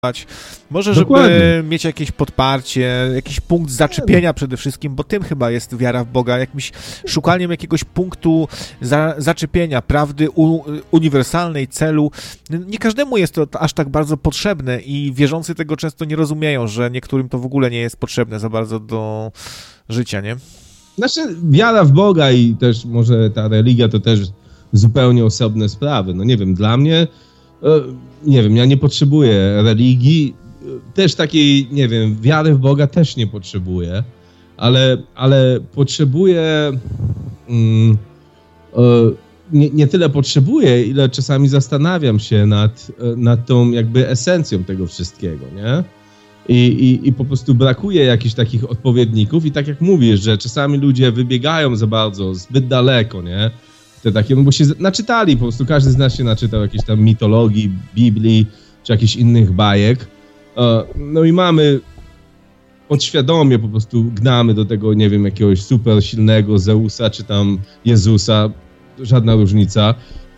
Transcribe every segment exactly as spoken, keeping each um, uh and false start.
Może, Dokładnie. żeby mieć jakieś podparcie, jakiś punkt zaczepienia przede wszystkim, bo tym chyba jest wiara w Boga, jakimś szukaniem jakiegoś punktu za, zaczepienia, prawdy u, uniwersalnej, celu. Nie każdemu jest to aż tak bardzo potrzebne i wierzący tego często nie rozumieją, że niektórym to w ogóle nie jest potrzebne za bardzo do życia, nie? Znaczy, wiara w Boga i też może ta religia to też zupełnie osobne sprawy. No nie wiem, dla mnie, nie wiem, ja nie potrzebuję religii, też takiej, nie wiem, wiary w Boga też nie potrzebuję, ale, ale potrzebuję, mm, nie, nie tyle potrzebuję, ile czasami zastanawiam się nad, nad tą jakby esencją tego wszystkiego, nie? I, i, I po prostu brakuje jakichś takich odpowiedników i tak jak mówisz, że czasami ludzie wybiegają za bardzo, zbyt daleko, nie? Te takie, no bo się naczytali, po prostu każdy z nas się naczytał jakiejś tam mitologii, Biblii, czy jakichś innych bajek. No i mamy podświadomie po prostu gnamy do tego, nie wiem, jakiegoś super silnego Zeusa, czy tam Jezusa, żadna różnica.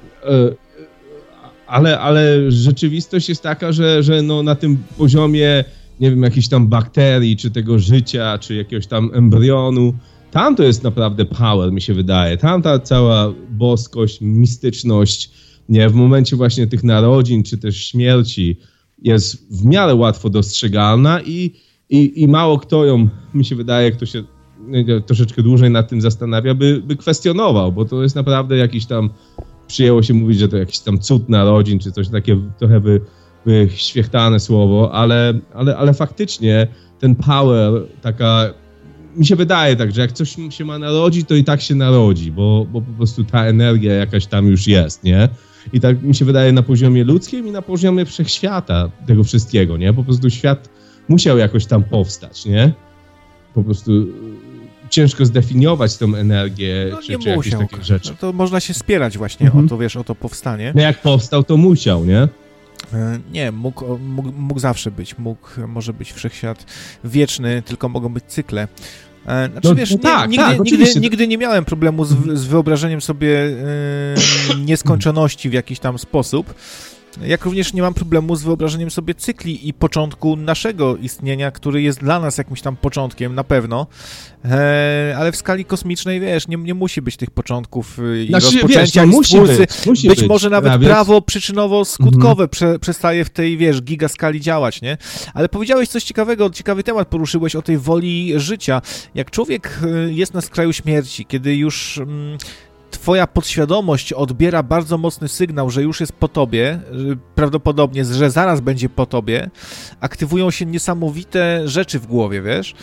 Ale, ale rzeczywistość jest taka, że, że no na tym poziomie, nie wiem, jakichś tam bakterii, czy tego życia, czy jakiegoś tam embrionu, tam to jest naprawdę power, mi się wydaje. Tam ta cała boskość, mistyczność, nie, w momencie właśnie tych narodzin, czy też śmierci jest w miarę łatwo dostrzegalna i, i, i mało kto ją, mi się wydaje, kto się troszeczkę dłużej nad tym zastanawia, by, by kwestionował, bo to jest naprawdę jakiś tam, przyjęło się mówić, że to jakiś tam cud narodzin, czy coś takie trochę by, by świechtane słowo, ale, ale, ale faktycznie ten power, taka, mi się wydaje tak, że jak coś się ma narodzić, to i tak się narodzi, bo, bo po prostu ta energia jakaś tam już jest, nie? I tak mi się wydaje na poziomie ludzkim i na poziomie wszechświata tego wszystkiego, nie? Po prostu świat musiał jakoś tam powstać, nie? Po prostu ciężko zdefiniować tą energię, no, czy, nie czy jakieś musiał. takie rzeczy. No to można się spierać właśnie mhm. o to, wiesz, o to powstanie. No jak powstał, to musiał, nie? Nie, mógł, mógł, mógł zawsze być. Mógł, może być wszechświat wieczny, tylko mogą być cykle. Znaczy, no, wiesz, no nie, tak, nigdy, tak, nigdy, nigdy nie miałem problemu z, z wyobrażeniem sobie yy, nieskończoności w jakiś tam sposób. Jak również nie mam problemu z wyobrażeniem sobie cykli i początku naszego istnienia, który jest dla nas jakimś tam początkiem, na pewno, e, ale w skali kosmicznej, wiesz, nie, nie musi być tych początków i znaczy, rozpoczęcia wiesz, no, i musi stwórcy. być, musi być być. może nawet ja, prawo przyczynowo-skutkowe mhm. prze, przestaje w tej, wiesz, gigaskali działać, nie? Ale powiedziałeś coś ciekawego, ciekawy temat poruszyłeś o tej woli życia. Jak człowiek jest na skraju śmierci, kiedy już... Mm, twoja podświadomość odbiera bardzo mocny sygnał, że już jest po tobie, prawdopodobnie, że zaraz będzie po tobie, aktywują się niesamowite rzeczy w głowie, wiesz?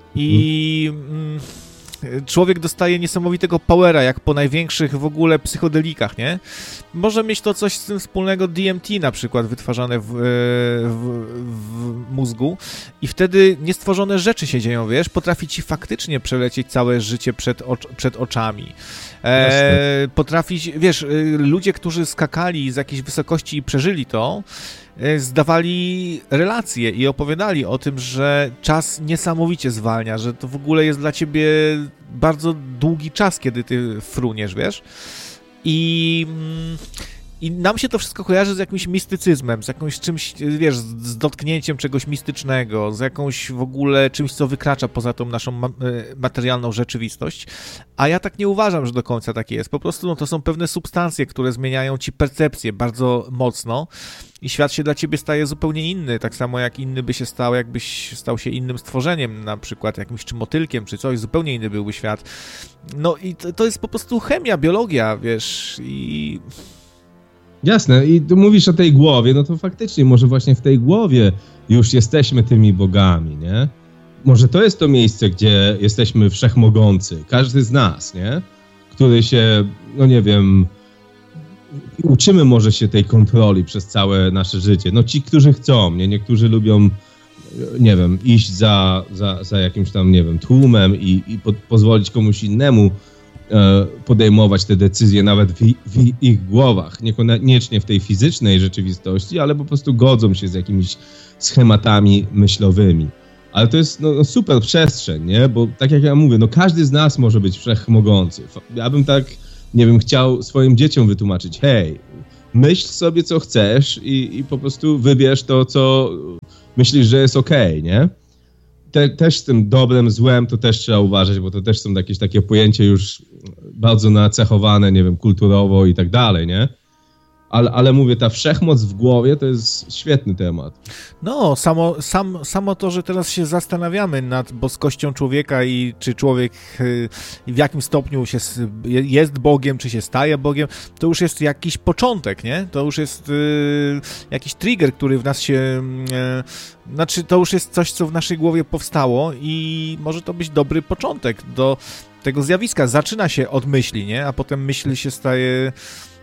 I mm, człowiek dostaje niesamowitego powera, jak po największych w ogóle psychodelikach, nie? Może mieć to coś z tym wspólnego D M T na przykład wytwarzane w, w, w mózgu i wtedy niestworzone rzeczy się dzieją, wiesz? Potrafi ci faktycznie przelecieć całe życie przed, ocz, przed oczami. E, potrafi, wiesz, ludzie, którzy skakali z jakiejś wysokości i przeżyli to, zdawali relacje i opowiadali o tym, że czas niesamowicie zwalnia, że to w ogóle jest dla ciebie bardzo długi czas, kiedy ty fruniesz, wiesz? I... I nam się to wszystko kojarzy z jakimś mistycyzmem, z jakimś czymś, wiesz, z dotknięciem czegoś mistycznego, z jakąś w ogóle czymś, co wykracza poza tą naszą ma- materialną rzeczywistość. A ja tak nie uważam, że do końca tak jest. Po prostu no, to są pewne substancje, które zmieniają ci percepcję bardzo mocno i świat się dla ciebie staje zupełnie inny, tak samo jak inny by się stał, jakbyś stał się innym stworzeniem, na przykład jakimś czy motylkiem, czy coś, zupełnie inny byłby świat. No i to, to jest po prostu chemia, biologia, wiesz, i... Jasne, i tu mówisz o tej głowie, no to faktycznie może właśnie w tej głowie już jesteśmy tymi bogami, nie? Może to jest to miejsce, gdzie jesteśmy wszechmogący, każdy z nas, nie? Który się, no nie wiem, uczymy może się tej kontroli przez całe nasze życie. No ci, którzy chcą, nie? Niektórzy lubią, nie wiem, iść za, za, za jakimś tam, nie wiem, tłumem i, i po, pozwolić komuś innemu podejmować te decyzje nawet w, w ich głowach, niekoniecznie w tej fizycznej rzeczywistości, ale po prostu godzą się z jakimiś schematami myślowymi. Ale to jest no, super przestrzeń, nie? Bo tak jak ja mówię, no każdy z nas może być wszechmogący. Ja bym tak, nie wiem, chciał swoim dzieciom wytłumaczyć, hej, myśl sobie, co chcesz i, i po prostu wybierz to, co myślisz, że jest okej, okay, nie? Te, też z tym dobrem, złem to też trzeba uważać, bo to też są jakieś takie pojęcia już bardzo nacechowane, nie wiem, kulturowo i tak dalej, nie? Ale, ale mówię, ta wszechmoc w głowie to jest świetny temat. No, samo, sam, samo to, że teraz się zastanawiamy nad boskością człowieka i czy człowiek w jakim stopniu się, jest Bogiem, czy się staje Bogiem, to już jest jakiś początek, nie? To już jest y, jakiś trigger, który w nas się... Y, znaczy, to już jest coś, co w naszej głowie powstało i może to być dobry początek do tego zjawiska. Zaczyna się od myśli, nie? A potem myśl się staje...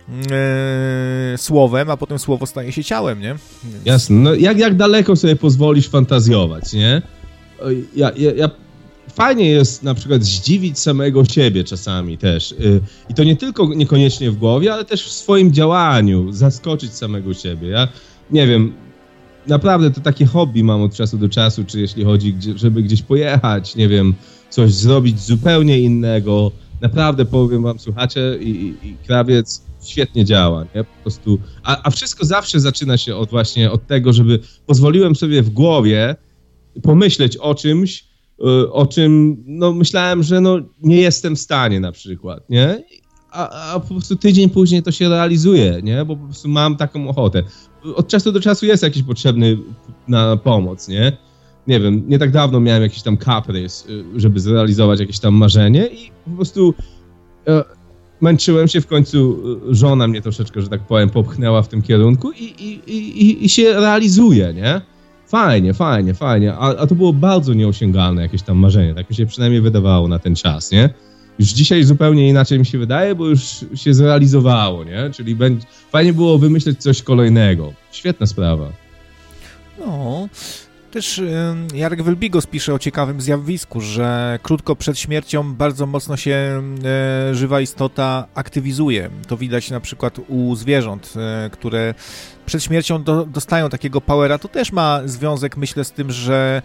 Yy, słowem, a potem słowo staje się ciałem, nie? Więc... Jasne, no jak, jak daleko sobie pozwolisz fantazjować, nie? Ja, ja, ja... Fajnie jest na przykład zdziwić samego siebie czasami też. Yy, I to nie tylko niekoniecznie w głowie, ale też w swoim działaniu, zaskoczyć samego siebie. Ja nie wiem, naprawdę to takie hobby mam od czasu do czasu, czy jeśli chodzi, gdzie, żeby gdzieś pojechać, nie wiem, coś zrobić zupełnie innego. Naprawdę powiem wam, słuchacze, i, i, i krawiec świetnie działa, nie? Po prostu, a, a wszystko zawsze zaczyna się od właśnie od tego, żeby pozwoliłem sobie w głowie pomyśleć o czymś, o czym no, myślałem, że no, nie jestem w stanie na przykład, nie? A, a po prostu tydzień później to się realizuje, nie? Bo po prostu mam taką ochotę. Od czasu do czasu jest jakiś potrzebny na pomoc, nie? Nie wiem, nie tak dawno miałem jakiś tam kaprys, żeby zrealizować jakieś tam marzenie i po prostu e, męczyłem się, w końcu żona mnie troszeczkę, że tak powiem, popchnęła w tym kierunku i, i, i, i się realizuje, nie? Fajnie, fajnie, fajnie, a, a to było bardzo nieosiągalne jakieś tam marzenie, tak mi się przynajmniej wydawało na ten czas, nie? Już dzisiaj zupełnie inaczej mi się wydaje, bo już się zrealizowało, nie? Czyli będzie, fajnie było wymyśleć coś kolejnego. Świetna sprawa. No... Też Jarek Welbigos pisze o ciekawym zjawisku, że krótko przed śmiercią bardzo mocno się e, żywa istota aktywizuje. To widać na przykład u zwierząt, e, które przed śmiercią do, dostają takiego powera. To też ma związek, myślę, z tym, że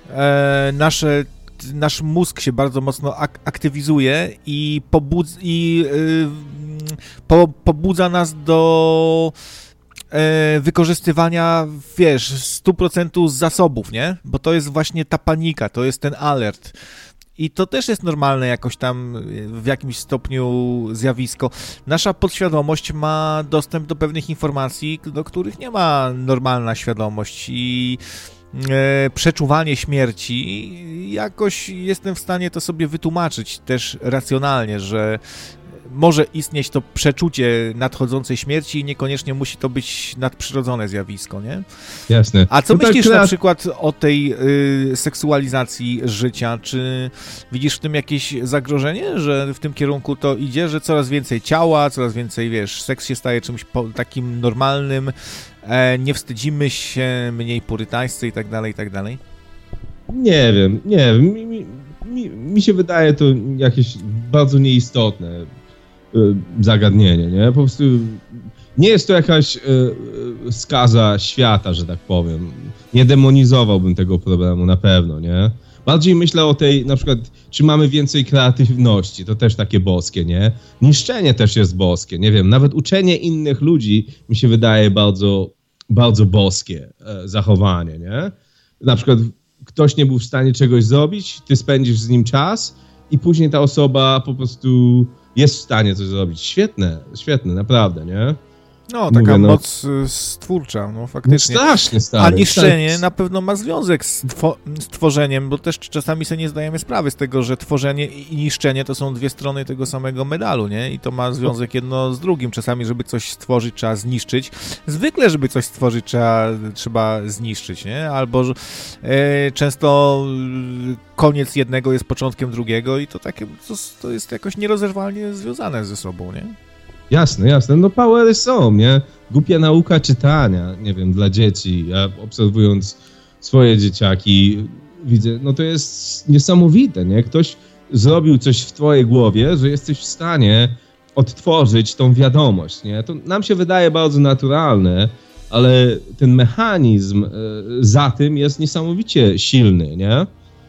e, nasze, nasz mózg się bardzo mocno ak- aktywizuje i, pobudz- i e, po, pobudza nas do... wykorzystywania, wiesz, sto procent zasobów, nie? Bo to jest właśnie ta panika, to jest ten alert. I to też jest normalne jakoś tam w jakimś stopniu zjawisko. Nasza podświadomość ma dostęp do pewnych informacji, do których nie ma normalna świadomość i e, przeczuwanie śmierci, jakoś jestem w stanie to sobie wytłumaczyć też racjonalnie, że może istnieć to przeczucie nadchodzącej śmierci i niekoniecznie musi to być nadprzyrodzone zjawisko, nie? Jasne. A co no myślisz tak, na przykład o tej y, seksualizacji życia? Czy widzisz w tym jakieś zagrożenie, że w tym kierunku to idzie, że coraz więcej ciała, coraz więcej, wiesz, seks się staje czymś po, takim normalnym, e, nie wstydzimy się, mniej purytańscy i tak dalej, i tak dalej? Nie wiem, nie wiem. Mi, mi, mi, mi się wydaje to jakieś bardzo nieistotne zagadnienie, nie? Po prostu nie jest to jakaś y, y, skaza świata, że tak powiem. Nie demonizowałbym tego problemu na pewno, nie? Bardziej myślę o tej, na przykład, czy mamy więcej kreatywności, to też takie boskie, nie? Niszczenie też jest boskie, nie wiem, nawet uczenie innych ludzi mi się wydaje bardzo, bardzo boskie e, zachowanie, nie? Na przykład ktoś nie był w stanie czegoś zrobić, ty spędzisz z nim czas i później ta osoba po prostu jest w stanie coś zrobić. Świetne, świetne, naprawdę, nie? No, taka Mówię, no, moc stwórcza, no faktycznie. No strasznie stary. A niszczenie stary. Na pewno ma związek z, two- z tworzeniem, bo też czasami sobie nie zdajemy sprawy z tego, że tworzenie i niszczenie to są dwie strony tego samego medalu, nie? I to ma związek jedno z drugim. Czasami, żeby coś stworzyć, trzeba zniszczyć. Zwykle, żeby coś stworzyć, trzeba, trzeba zniszczyć, nie? Albo e, często koniec jednego jest początkiem drugiego i to takie, to, to jest jakoś nierozerwalnie związane ze sobą, nie? Jasne, jasne. No powery są, nie? Głupia nauka czytania, nie wiem, dla dzieci. Ja obserwując swoje dzieciaki widzę, no to jest niesamowite, nie? Ktoś zrobił coś w twojej głowie, że jesteś w stanie odtworzyć tą wiadomość, nie? To nam się wydaje bardzo naturalne, ale ten mechanizm za tym jest niesamowicie silny, nie?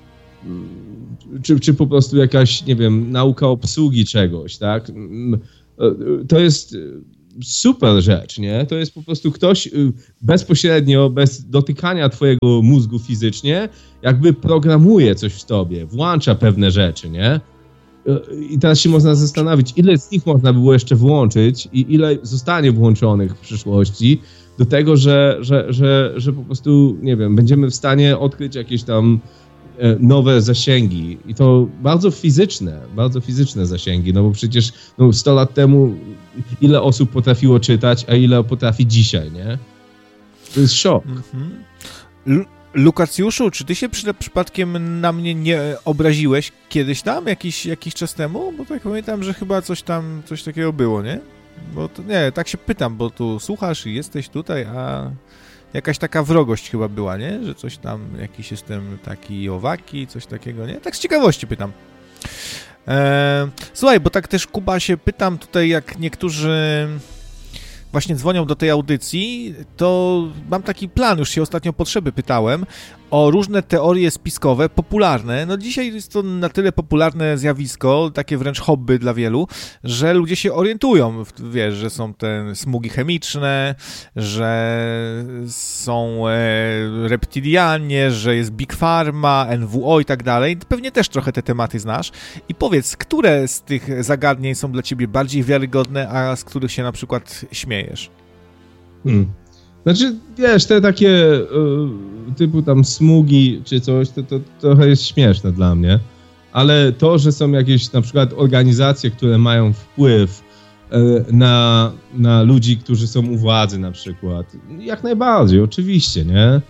Czy, czy po prostu jakaś, nie wiem, nauka obsługi czegoś, tak? To jest super rzecz, nie? To jest po prostu ktoś bezpośrednio, bez dotykania twojego mózgu fizycznie, jakby programuje coś w tobie, włącza pewne rzeczy, nie? I teraz się można zastanowić, ile z nich można było jeszcze włączyć i ile zostanie włączonych w przyszłości do tego, że, że, że, że po prostu, nie wiem, będziemy w stanie odkryć jakieś tam nowe zasięgi i to bardzo fizyczne, bardzo fizyczne zasięgi, no bo przecież no, sto lat temu ile osób potrafiło czytać, a ile potrafi dzisiaj, nie? To jest szok. Mhm. L- Lukacjuszu, czy ty się przy, przypadkiem na mnie nie obraziłeś kiedyś tam, jakiś, jakiś czas temu? Bo tak pamiętam, że chyba coś tam, coś takiego było, nie? Bo to, nie, tak się pytam, bo tu słuchasz i jesteś tutaj, a jakaś taka wrogość chyba była, nie? Że coś tam, jakiś jestem taki owaki, coś takiego, nie? Tak z ciekawości pytam. Eee, słuchaj, bo tak też, Kuba, się pytam tutaj, jak niektórzy właśnie dzwonią do tej audycji, to mam taki plan, już się ostatnio Potrzeby pytałem, o różne teorie spiskowe, popularne. No dzisiaj jest to na tyle popularne zjawisko, takie wręcz hobby dla wielu, że ludzie się orientują, wiesz, że są te smugi chemiczne, że są e, reptilianie, że jest Big Pharma, N W O i tak dalej. Pewnie też trochę te tematy znasz. I powiedz, które z tych zagadnień są dla ciebie bardziej wiarygodne, a z których się na przykład śmiejesz? Hmm. Znaczy, wiesz, te takie y, typu tam smugi czy coś, to, to, to trochę jest śmieszne dla mnie, ale to, że są jakieś na przykład organizacje, które mają wpływ y, na, na ludzi, którzy są u władzy na przykład, jak najbardziej, oczywiście, nie?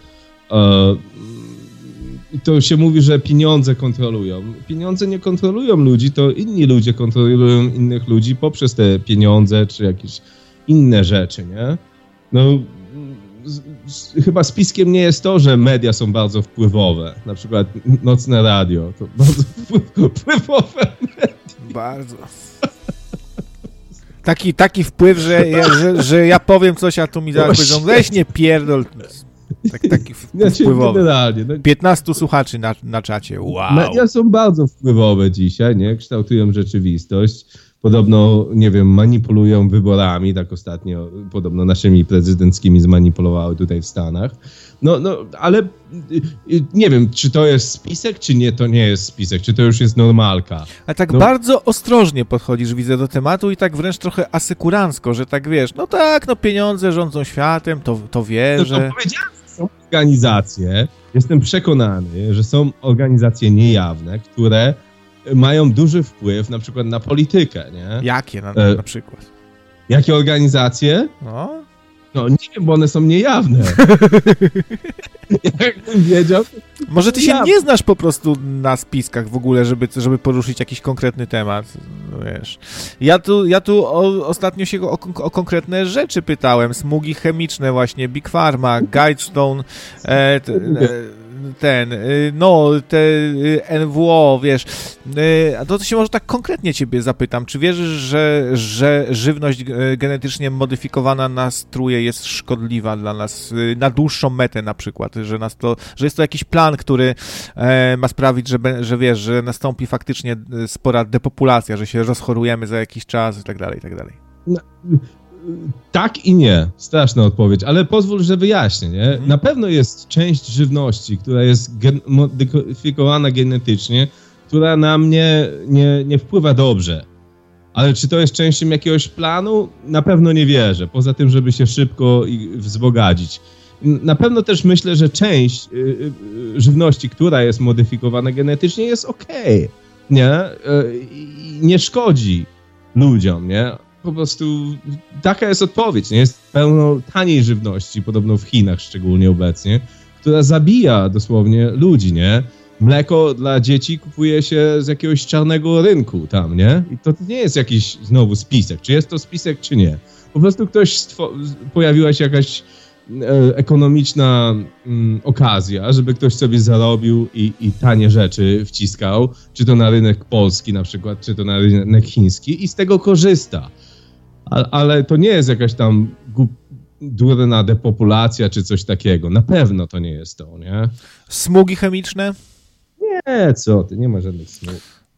Y, to się mówi, że pieniądze kontrolują. Pieniądze nie kontrolują ludzi, to inni ludzie kontrolują innych ludzi poprzez te pieniądze czy jakieś inne rzeczy, nie? No, z, z, chyba spiskiem nie jest to, że media są bardzo wpływowe. Na przykład Nocne Radio to bardzo wpływowe media. Bardzo. Taki, taki wpływ, że ja, że, że ja powiem coś, a tu mi zaraz powiedzą, weź nie pierdol. Tak, taki znaczy, wpływowy. No, piętnastu słuchaczy na, na czacie. Wow. Media są bardzo wpływowe dzisiaj, nie? Kształtują rzeczywistość. Podobno, nie wiem, manipulują wyborami, tak ostatnio podobno naszymi prezydenckimi zmanipulowały tutaj w Stanach. No, no, ale nie wiem, czy to jest spisek, czy nie, to nie jest spisek, czy to już jest normalka. A tak no. Bardzo ostrożnie podchodzisz, widzę, do tematu i tak wręcz trochę asekurancko, że tak wiesz, no tak, no pieniądze rządzą światem, to, to wierzę. No to powiedziałem, że są organizacje, jestem przekonany, że są organizacje niejawne, które mają duży wpływ na przykład na politykę, nie? Jakie na, na przykład? Jakie organizacje? No, no nie wiem, bo one są niejawne. Jakbym wiedział... Może ty się nie znasz po prostu na spiskach w ogóle, żeby, żeby poruszyć jakiś konkretny temat, no wiesz. Ja tu, ja tu o, ostatnio się o, o konkretne rzeczy pytałem, smugi chemiczne właśnie, Big Pharma, Guidestone, e, t, e, ten, no, te N W O, wiesz, a to się może tak konkretnie ciebie zapytam, czy wierzysz, że, że żywność genetycznie modyfikowana na struje jest szkodliwa dla nas, na dłuższą metę na przykład, że, nas to, że jest to jakiś plan, który ma sprawić, że, że wiesz, że nastąpi faktycznie spora depopulacja, że się rozchorujemy za jakiś czas i tak dalej, i tak dalej. No. Tak i nie. Straszna odpowiedź, ale pozwól, że wyjaśnię, nie? Na pewno jest część żywności, która jest gen- modyfikowana genetycznie, która na mnie nie, nie wpływa dobrze. Ale czy to jest częścią jakiegoś planu? Na pewno nie wierzę. Poza tym, żeby się szybko wzbogacić. Na pewno też myślę, że część y, y, żywności, która jest modyfikowana genetycznie, jest okej, okay, nie? Y, nie szkodzi ludziom, nie? Po prostu taka jest odpowiedź, nie? Jest pełno taniej żywności, podobno w Chinach szczególnie obecnie, która zabija dosłownie ludzi, nie? Mleko dla dzieci kupuje się z jakiegoś czarnego rynku tam, nie? I to nie jest jakiś znowu spisek. Czy jest to spisek, czy nie? Po prostu ktoś stwo- pojawiła się jakaś e, ekonomiczna mm, okazja, żeby ktoś sobie zarobił i, i tanie rzeczy wciskał, czy to na rynek polski na przykład, czy to na rynek chiński i z tego korzysta. A, ale to nie jest jakaś tam gup- durna depopulacja, czy coś takiego. Na pewno to nie jest to, nie? Smugi chemiczne? Nie, co ty, nie ma żadnych smug.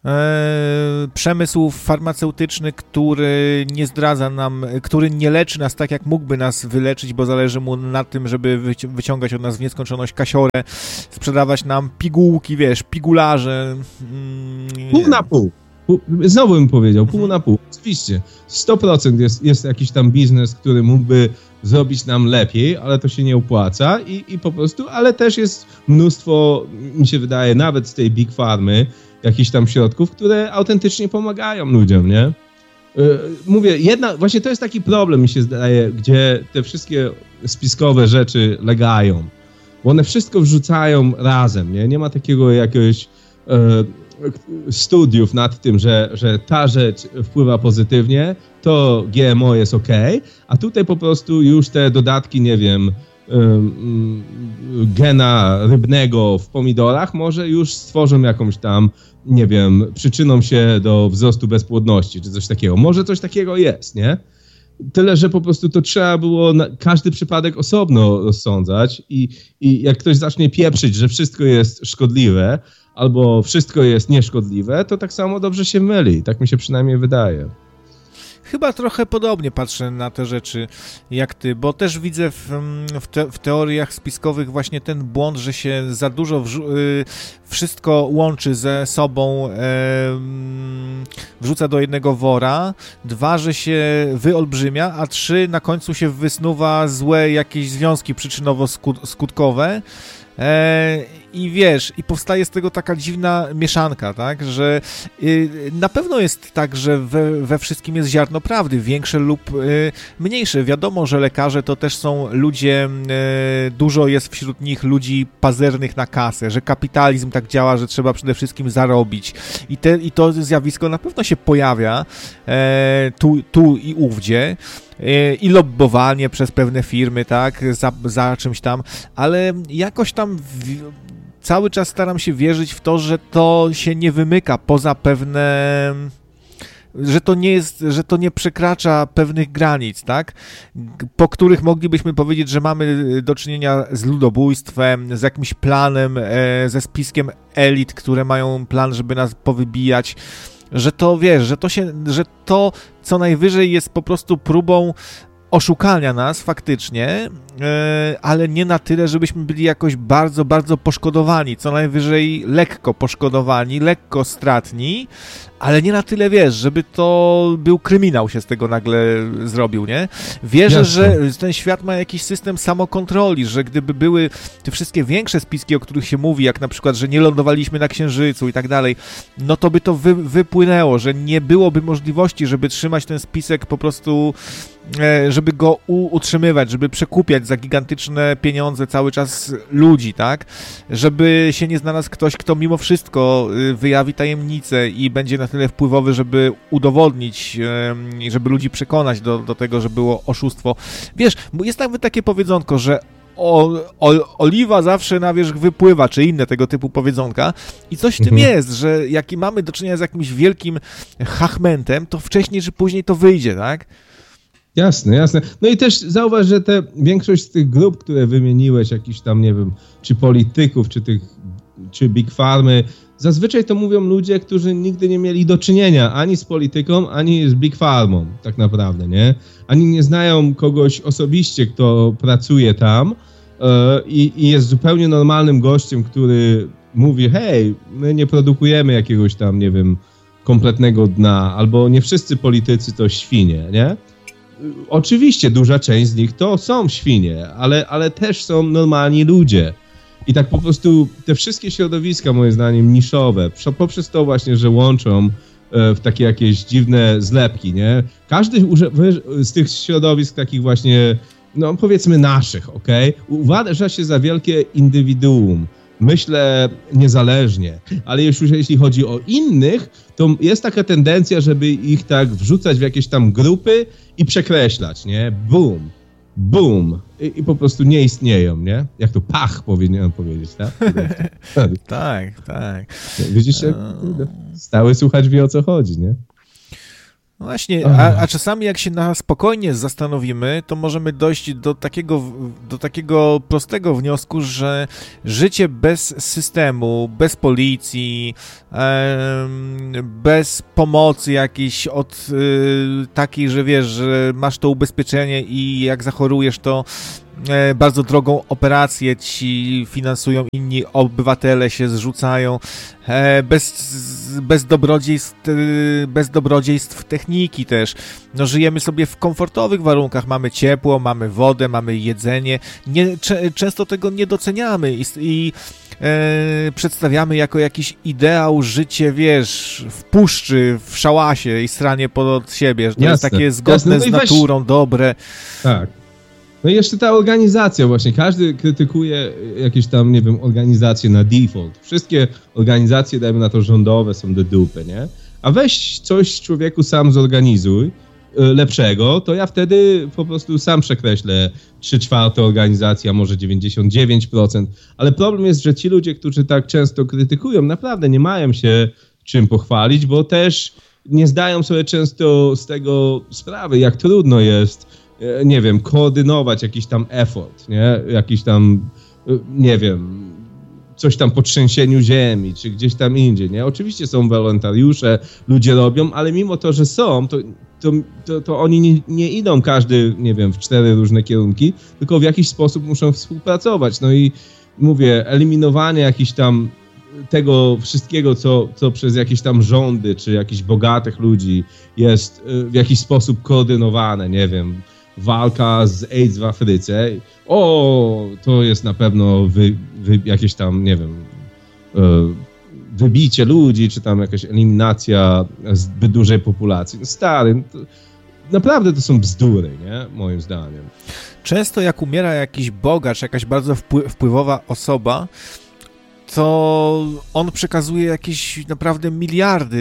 E, przemysł farmaceutyczny, który nie zdradza nam, który nie leczy nas tak, jak mógłby nas wyleczyć, bo zależy mu na tym, żeby wyci- wyciągać od nas w nieskończoność kasiorę, sprzedawać nam pigułki, wiesz, pigularze. Mm. Pół na pół. Pół, znowu bym powiedział, pół na pół. Oczywiście, sto procent jest, jest jakiś tam biznes, który mógłby zrobić nam lepiej, ale to się nie opłaca i, i po prostu, ale też jest mnóstwo, mi się wydaje, nawet z tej Big Farmy, jakichś tam środków, które autentycznie pomagają ludziom, nie? Yy, mówię, jedna, właśnie to jest taki problem, mi się zdaje, gdzie te wszystkie spiskowe rzeczy legają, bo one wszystko wrzucają razem, nie? Nie ma takiego jakiegoś yy, studiów nad tym, że, że ta rzecz wpływa pozytywnie, to G M O jest okej, a tutaj po prostu już te dodatki, nie wiem, gena rybnego w pomidorach może już stworzą jakąś tam, nie wiem, przyczyną się do wzrostu bezpłodności, czy coś takiego. Może coś takiego jest, nie? Tyle, że po prostu to trzeba było na każdy przypadek osobno rozsądzać i, i jak ktoś zacznie pieprzyć, że wszystko jest szkodliwe albo wszystko jest nieszkodliwe, to tak samo dobrze się myli. Tak mi się przynajmniej wydaje. Chyba trochę podobnie patrzę na te rzeczy jak ty, bo też widzę w, w, te, w teoriach spiskowych właśnie ten błąd, że się za dużo wrzu- y, wszystko łączy ze sobą, y, wrzuca do jednego wora, dwa, że się wyolbrzymia, a trzy, na końcu się wysnuwa złe jakieś związki przyczynowo-skutkowe. E, I wiesz, i powstaje z tego taka dziwna mieszanka, tak, że y, na pewno jest tak, że we, we wszystkim jest ziarno prawdy, większe lub y, mniejsze. Wiadomo, że lekarze to też są ludzie, y, dużo jest wśród nich ludzi pazernych na kasę, że kapitalizm tak działa, że trzeba przede wszystkim zarobić. I, te, i to zjawisko na pewno się pojawia e, tu, tu i ówdzie. I lobbowanie przez pewne firmy, tak, za, za czymś tam, ale jakoś tam w, cały czas staram się wierzyć w to, że to się nie wymyka poza pewne, że to nie jest, że to nie przekracza pewnych granic, tak, po których moglibyśmy powiedzieć, że mamy do czynienia z ludobójstwem, z jakimś planem, ze spiskiem elit, które mają plan, żeby nas powybijać, że to, wiesz, że to się, że to co najwyżej jest po prostu próbą oszukania nas faktycznie, yy, ale nie na tyle, żebyśmy byli jakoś bardzo, bardzo poszkodowani, co najwyżej lekko poszkodowani, lekko stratni, ale nie na tyle, wiesz, żeby to był kryminał się z tego nagle zrobił, nie? Wierzę, Jasne. że ten świat ma jakiś system samokontroli, że gdyby były te wszystkie większe spiski, o których się mówi, jak na przykład, że nie lądowaliśmy na Księżycu i tak dalej, no to by to wy, wypłynęło, że nie byłoby możliwości, żeby trzymać ten spisek po prostu, żeby go u, utrzymywać, żeby przekupiać za gigantyczne pieniądze cały czas ludzi, tak? Żeby się nie znalazł ktoś, kto mimo wszystko wyjawi tajemnicę i będzie na tyle wpływowy, żeby udowodnić, żeby ludzi przekonać do, do tego, że było oszustwo. Wiesz, jest nawet takie powiedzonko, że o, o, oliwa zawsze na wierzch wypływa, czy inne tego typu powiedzonka i coś w mhm. tym jest, że jak mamy do czynienia z jakimś wielkim chachmentem, to wcześniej czy później to wyjdzie, tak? Jasne, jasne. No i też zauważ, że te, większość z tych grup, które wymieniłeś, jakichś tam, nie wiem, czy polityków, czy tych, czy Big Farmy, zazwyczaj to mówią ludzie, którzy nigdy nie mieli do czynienia ani z polityką, ani z Big Farmą, tak naprawdę, nie? Ani nie znają kogoś osobiście, kto pracuje tam yy, i jest zupełnie normalnym gościem, który mówi, hej, my nie produkujemy jakiegoś tam, nie wiem, kompletnego dna, albo nie wszyscy politycy to świnie, nie? Oczywiście duża część z nich to są świnie, ale, ale też są normalni ludzie. I tak po prostu te wszystkie środowiska, moim zdaniem, niszowe, poprzez to właśnie, że łączą w takie jakieś dziwne zlepki, nie? Każdy z tych środowisk takich właśnie, no powiedzmy naszych, okej? Okay? Uważa się za wielkie indywiduum. Myślę niezależnie, ale już jeśli chodzi o innych, to jest taka tendencja, żeby ich tak wrzucać w jakieś tam grupy i przekreślać, nie? Boom, boom. I, i po prostu nie istnieją, nie? Jak to pach powinienem powiedzieć, tak? tak, tak. Widzisz, jak stały słuchacz wie, o co chodzi, nie? No właśnie, a, a czasami jak się na spokojnie zastanowimy, to możemy dojść do takiego, do takiego prostego wniosku, że życie bez systemu, bez policji, bez pomocy jakiejś od takiej, że wiesz, że masz to ubezpieczenie i jak zachorujesz, to bardzo drogą operację ci finansują inni obywatele, się zrzucają, bez, bez dobrodziejstw, bez dobrodziejstw techniki też. No, żyjemy sobie w komfortowych warunkach, mamy ciepło, mamy wodę, mamy jedzenie. Nie, często tego nie doceniamy i, i e, przedstawiamy jako jakiś ideał życie, wiesz, w puszczy, w szałasie i stranie pod siebie, że to jasne, jest takie zgodne jasne. No z naturą, weź... dobre. Tak. No i jeszcze ta organizacja właśnie, każdy krytykuje jakieś tam, nie wiem, organizacje na default. Wszystkie organizacje, dajmy na to rządowe, są do dupy, nie? A weź coś człowieku sam zorganizuj lepszego, to ja wtedy po prostu sam przekreślę trzy czwarte organizacji, a może dziewięćdziesiąt dziewięć procent. Ale problem jest, że ci ludzie, którzy tak często krytykują, naprawdę nie mają się czym pochwalić, bo też nie zdają sobie często z tego sprawy, jak trudno jest, nie wiem, koordynować jakiś tam effort, nie? Jakiś tam, nie wiem, coś tam po trzęsieniu ziemi, czy gdzieś tam indziej, nie? Oczywiście są wolontariusze, ludzie robią, ale mimo to, że są, to, to, to, to oni nie, nie idą każdy, nie wiem, w cztery różne kierunki, tylko w jakiś sposób muszą współpracować. No i mówię, eliminowanie jakichś tam tego wszystkiego, co, co przez jakieś tam rządy, czy jakichś bogatych ludzi jest w jakiś sposób koordynowane, nie wiem, walka z AIDS w Afryce, o, to jest na pewno wy, wy, jakieś tam, nie wiem, wybicie ludzi, czy tam jakaś eliminacja zbyt dużej populacji. No stary, to, naprawdę to są bzdury, nie? Moim zdaniem. Często jak umiera jakiś bogacz, jakaś bardzo wpływowa osoba, to on przekazuje jakieś naprawdę miliardy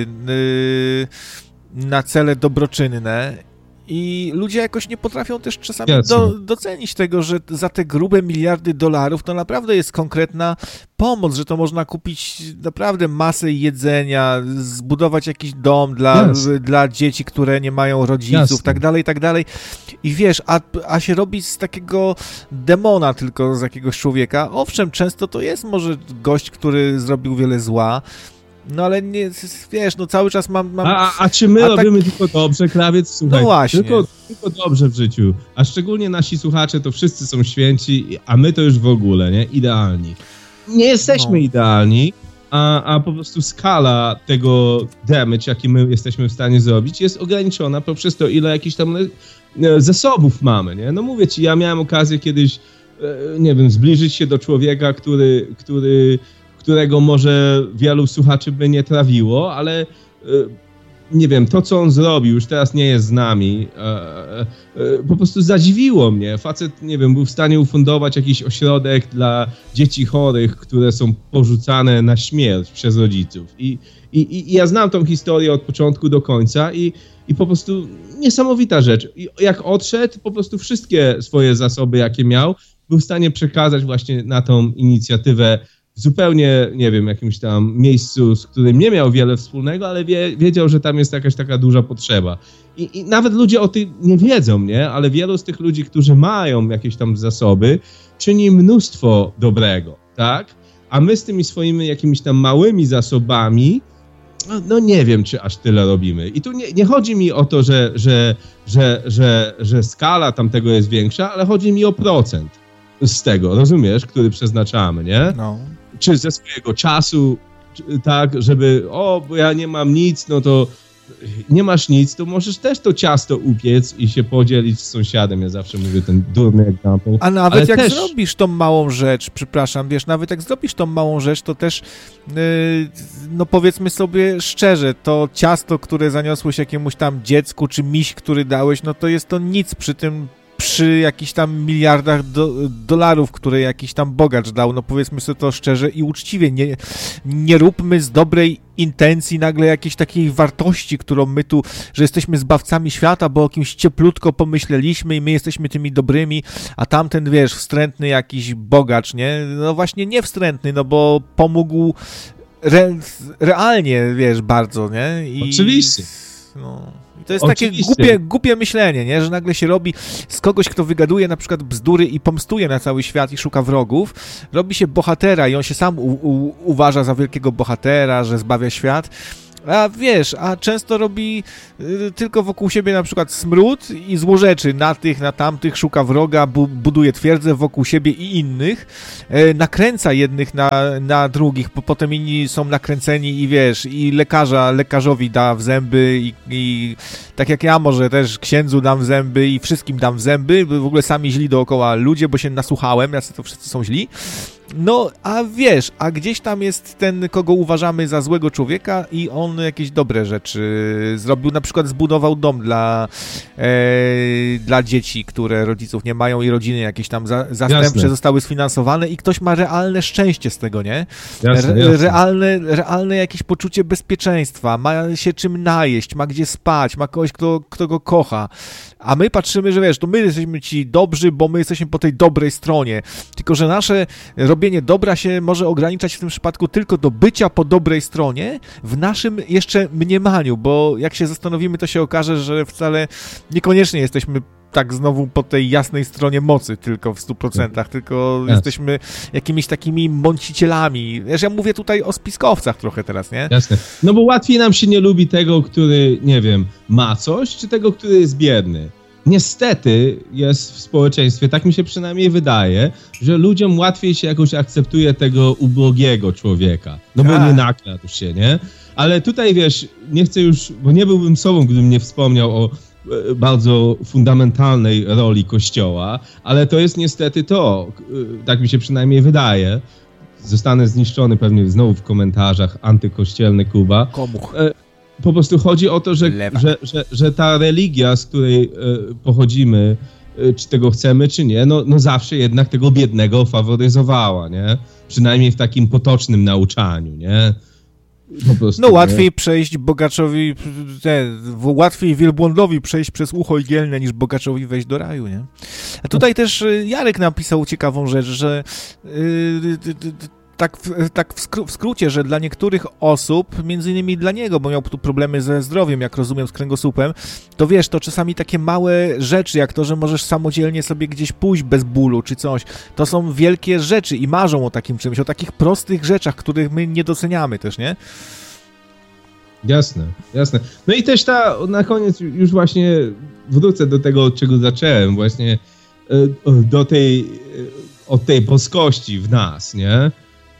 yy, na cele dobroczynne. I ludzie jakoś nie potrafią też czasami do, docenić tego, że za te grube miliardy dolarów to naprawdę jest konkretna pomoc, że to można kupić naprawdę masę jedzenia, zbudować jakiś dom dla, dla dzieci, które nie mają rodziców, Jasne. tak dalej, tak dalej. I wiesz, a, a się robi z takiego demona tylko, z jakiegoś człowieka. Owszem, często to jest może gość, który zrobił wiele zła, no ale nie, wiesz, no cały czas mam... mam... A, a czy my a robimy tak... tylko dobrze, Krawiec? Słuchaj, no właśnie. Tylko, tylko dobrze w życiu. A szczególnie nasi słuchacze to wszyscy są święci, a my to już w ogóle, nie? Idealni. Nie jesteśmy no. idealni, a, a po prostu skala tego damage, jaki my jesteśmy w stanie zrobić, jest ograniczona poprzez to, ile jakichś tam zasobów mamy, nie? No mówię ci, ja miałem okazję kiedyś, nie wiem, zbliżyć się do człowieka, który... który którego może wielu słuchaczy by nie trawiło, ale nie wiem, to co on zrobił, już teraz nie jest z nami, po prostu zadziwiło mnie. Facet, nie wiem, był w stanie ufundować jakiś ośrodek dla dzieci chorych, które są porzucane na śmierć przez rodziców. I, i, i ja znam tą historię od początku do końca i, i po prostu niesamowita rzecz. I jak odszedł, po prostu wszystkie swoje zasoby, jakie miał, był w stanie przekazać właśnie na tą inicjatywę w zupełnie, nie wiem, jakimś tam miejscu, z którym nie miał wiele wspólnego, ale wie, wiedział, że tam jest jakaś taka duża potrzeba. I, I nawet ludzie o tym nie wiedzą, nie? Ale wielu z tych ludzi, którzy mają jakieś tam zasoby, czyni mnóstwo dobrego, tak? A my z tymi swoimi jakimiś tam małymi zasobami, no, no nie wiem, czy aż tyle robimy. I tu nie, nie chodzi mi o to, że, że, że, że, że skala tamtego jest większa, ale chodzi mi o procent z tego, rozumiesz, który przeznaczamy, nie? No. Czy ze swojego czasu, czy, tak, żeby, o, bo ja nie mam nic, no to nie masz nic, to możesz też to ciasto upiec i się podzielić z sąsiadem. Ja zawsze mówię ten durny egzemplarz. A nawet Ale jak też... zrobisz tą małą rzecz, przepraszam, wiesz, nawet jak zrobisz tą małą rzecz, to też, yy, no powiedzmy sobie szczerze, to ciasto, które zaniosłeś jakiemuś tam dziecku, czy miś, który dałeś, no to jest to nic przy tym, przy jakichś tam miliardach do, dolarów, które jakiś tam bogacz dał, no powiedzmy sobie to szczerze i uczciwie, nie, nie róbmy z dobrej intencji nagle jakiejś takiej wartości, którą my tu, że jesteśmy zbawcami świata, bo o kimś cieplutko pomyśleliśmy i my jesteśmy tymi dobrymi, a tamten, wiesz, wstrętny jakiś bogacz, nie? No właśnie nie wstrętny, no bo pomógł re, realnie, wiesz, bardzo, nie? I... Oczywiście. no. I to jest Oczywiście. takie głupie, głupie myślenie, nie? Że nagle się robi z kogoś, kto wygaduje na przykład bzdury i pomstuje na cały świat i szuka wrogów, robi się bohatera i on się sam u, u, uważa za wielkiego bohatera, że zbawia świat. A wiesz, a często robi y, tylko wokół siebie na przykład smród i złorzeczy na tych, na tamtych, szuka wroga, bu, buduje twierdzę wokół siebie i innych, y, nakręca jednych na, na drugich, po, potem inni są nakręceni i wiesz, i lekarza, lekarzowi da w zęby i, i tak jak ja może też księdzu dam w zęby i wszystkim dam w zęby, w ogóle sami źli dookoła ludzie, bo się nasłuchałem, jacy to wszyscy są źli. No, a wiesz, a gdzieś tam jest ten, kogo uważamy za złego człowieka i on jakieś dobre rzeczy zrobił, na przykład zbudował dom dla, e, dla dzieci, które rodziców nie mają i rodziny jakieś tam za, zastępcze jasne. Zostały sfinansowane i ktoś ma realne szczęście z tego, nie? Jasne, Re, jasne. Realne, realne jakieś poczucie bezpieczeństwa, ma się czym najeść, ma gdzie spać, ma kogoś, kto, kto go kocha. A my patrzymy, że wiesz, to my jesteśmy ci dobrzy, bo my jesteśmy po tej dobrej stronie. Tylko że nasze robienie dobra się może ograniczać w tym przypadku tylko do bycia po dobrej stronie w naszym jeszcze mniemaniu, bo jak się zastanowimy, to się okaże, że wcale niekoniecznie jesteśmy tak znowu po tej jasnej stronie mocy tylko w stu procentach, tylko Jasne. Jesteśmy jakimiś takimi mącicielami. Wiesz, ja mówię tutaj o spiskowcach trochę teraz, nie? Jasne. No bo łatwiej nam się nie lubi tego, który, nie wiem, ma coś, czy tego, który jest biedny. Niestety jest w społeczeństwie, tak mi się przynajmniej wydaje, że ludziom łatwiej się jakoś akceptuje tego ubogiego człowieka. No bo A. nie nakradł się, nie? Ale tutaj, wiesz, nie chcę już, bo nie byłbym sobą, gdybym nie wspomniał o bardzo fundamentalnej roli Kościoła, ale to jest niestety to, tak mi się przynajmniej wydaje. Zostanę zniszczony pewnie znowu w komentarzach, antykościelny Kuba. Komuch. Po prostu chodzi o to, że, że, że, że ta religia, z której pochodzimy, czy tego chcemy, czy nie, no, no zawsze jednak tego biednego faworyzowała, nie? Przynajmniej w takim potocznym nauczaniu, nie? Prostu, no łatwiej nie? przejść bogaczowi, te, łatwiej wielbłądowi przejść przez ucho igielne niż bogaczowi wejść do raju, nie? A tutaj no. też Jarek napisał ciekawą rzecz, że yy, tak, tak w, skró- w skrócie, że dla niektórych osób, między innymi dla niego, bo miał tu problemy ze zdrowiem, jak rozumiem, z kręgosłupem, to wiesz, to czasami takie małe rzeczy, jak to, że możesz samodzielnie sobie gdzieś pójść bez bólu czy coś, to są wielkie rzeczy i marzą o takim czymś, o takich prostych rzeczach, których my nie doceniamy też, nie? Jasne, jasne. No i też ta, na koniec już właśnie wrócę do tego, od czego zacząłem, właśnie do tej, od tej boskości w nas, nie?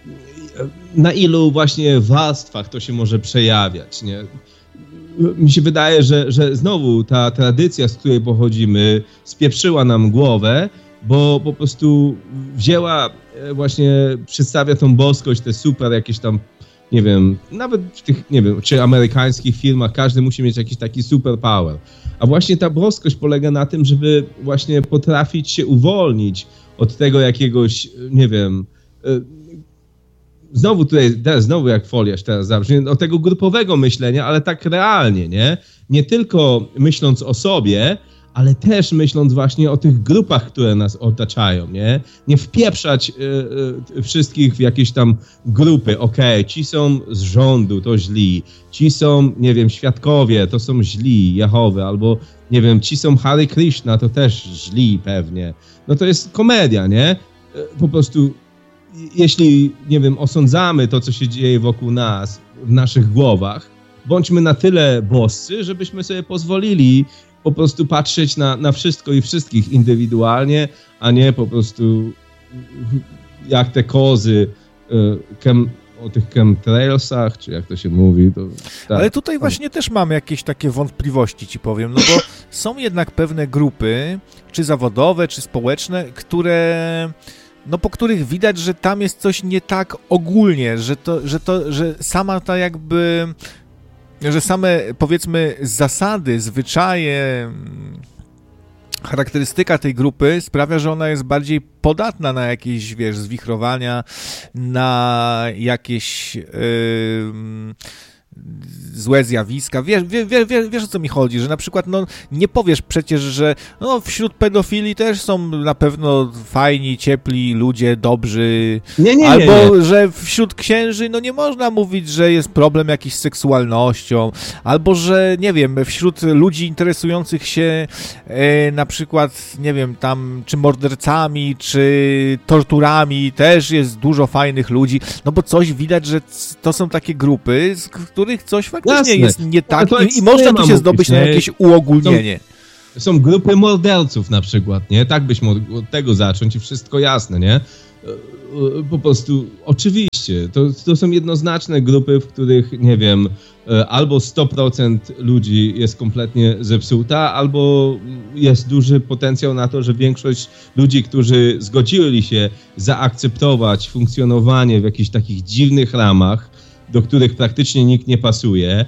Na ilu właśnie warstwach to się może przejawiać, nie? Mi się wydaje, że, że znowu ta tradycja, z której pochodzimy, spieprzyła nam głowę, bo po prostu wzięła, właśnie przedstawia tą boskość, te super jakieś tam, nie wiem, nawet w tych, nie wiem, czy amerykańskich filmach, każdy musi mieć jakiś taki super power. A właśnie ta boskość polega na tym, żeby właśnie potrafić się uwolnić od tego jakiegoś, nie wiem, znowu tutaj, teraz znowu jak foliarz teraz zabrzmi, od tego grupowego myślenia, ale tak realnie, nie? Nie tylko myśląc o sobie, ale też myśląc właśnie o tych grupach, które nas otaczają, nie? Nie wpieprzać y, y, wszystkich w jakieś tam grupy. Okej, okay, ci są z rządu, to źli. Ci są, nie wiem, świadkowie, to są źli, Jehowy, albo, nie wiem, ci są Hare Krishna, to też źli pewnie. No to jest komedia, nie? Po prostu, jeśli, nie wiem, osądzamy to, co się dzieje wokół nas, w naszych głowach, bądźmy na tyle boscy, żebyśmy sobie pozwolili po prostu patrzeć na, na wszystko i wszystkich indywidualnie, a nie po prostu jak te kozy kem, o tych chemtrailsach, czy jak to się mówi. To, tak. Ale tutaj właśnie też mam jakieś takie wątpliwości, ci powiem, no bo są jednak pewne grupy, czy zawodowe, czy społeczne, które... no po których widać, że tam jest coś nie tak ogólnie, że to, że to, że sama ta jakby, że same, powiedzmy, zasady, zwyczaje, charakterystyka tej grupy sprawia, że ona jest bardziej podatna na jakieś, wiesz, zwichrowania, na jakieś, yy, złe zjawiska. Wiesz, wie, wie, wie, wiesz, o co mi chodzi, że na przykład no, nie powiesz przecież, że no, wśród pedofili też są na pewno fajni, ciepli ludzie, dobrzy. Nie, nie, Albo, nie, nie. że wśród księży no nie można mówić, że jest problem jakiś z seksualnością. Albo, że nie wiem, wśród ludzi interesujących się e, na przykład, nie wiem, tam czy mordercami, czy torturami też jest dużo fajnych ludzi. No bo coś widać, że to są takie grupy, z których coś faktycznie Jasne. jest nie tak i, i nie można ma tu się zdobyć mówić, na nie? jakieś uogólnienie. Są, są grupy morderców na przykład, nie? Tak byś mógł od tego zacząć i wszystko jasne, nie? Po prostu, oczywiście, to, to są jednoznaczne grupy, w których, nie wiem, albo sto procent ludzi jest kompletnie zepsuta, albo jest duży potencjał na to, że większość ludzi, którzy zgodzili się zaakceptować funkcjonowanie w jakichś takich dziwnych ramach, do których praktycznie nikt nie pasuje,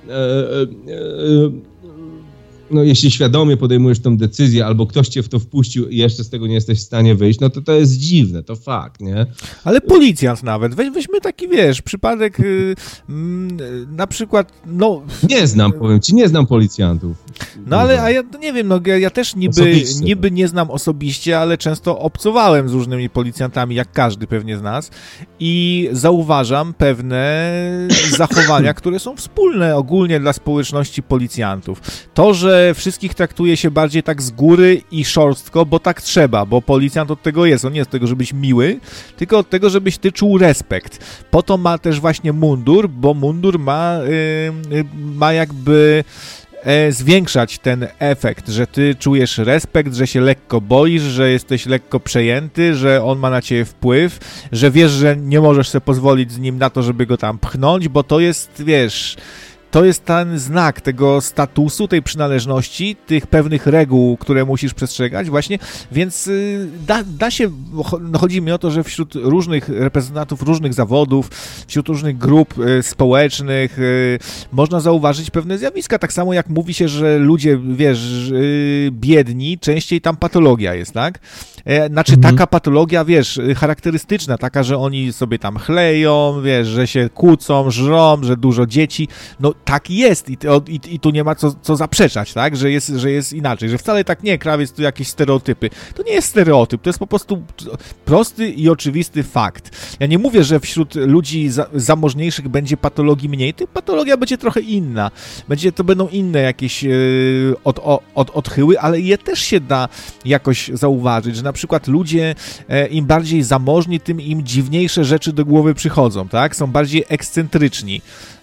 no jeśli świadomie podejmujesz tą decyzję, albo ktoś cię w to wpuścił i jeszcze z tego nie jesteś w stanie wyjść, no to to jest dziwne, to fakt, nie? Ale policjant nawet, Weź, weźmy taki, wiesz, przypadek yy, yy, na przykład, no... Nie znam, powiem ci, nie znam policjantów. No ale, a ja nie wiem, no ja, ja też niby, niby nie znam osobiście, ale często obcowałem z różnymi policjantami, jak każdy pewnie z nas, i zauważam pewne zachowania, które są wspólne ogólnie dla społeczności policjantów. To, że wszystkich traktuje się bardziej tak z góry i szorstko, bo tak trzeba, bo policjant od tego jest, on nie jest od tego, żebyś miły, tylko od tego, żebyś ty czuł respekt. Po to ma też właśnie mundur, bo mundur ma, yy, ma jakby e, zwiększać ten efekt, że ty czujesz respekt, że się lekko boisz, że jesteś lekko przejęty, że on ma na ciebie wpływ, że wiesz, że nie możesz sobie pozwolić z nim na to, żeby go tam pchnąć, bo to jest, wiesz... To jest ten znak tego statusu, tej przynależności, tych pewnych reguł, które musisz przestrzegać właśnie, więc da, da się, no chodzi mi o to, że wśród różnych reprezentantów różnych zawodów, wśród różnych grup społecznych można zauważyć pewne zjawiska, tak samo jak mówi się, że ludzie, wiesz, biedni, częściej tam patologia jest, tak? Znaczy mhm. taka patologia, wiesz, charakterystyczna, taka, że oni sobie tam chleją, wiesz, że się kłócą, żrą, że dużo dzieci, no tak jest i, i, i tu nie ma co, co zaprzeczać, tak, że jest, że jest inaczej, że wcale tak nie, krawiec tu jakieś stereotypy. To nie jest stereotyp, to jest po prostu prosty i oczywisty fakt. Ja nie mówię, że wśród ludzi za, zamożniejszych będzie patologii mniej, to patologia będzie trochę inna. Będzie, to będą inne jakieś yy, od, od, odchyły, ale je też się da jakoś zauważyć, że na przykład ludzie e, im bardziej zamożni, tym im dziwniejsze rzeczy do głowy przychodzą, tak? Są bardziej ekscentryczni.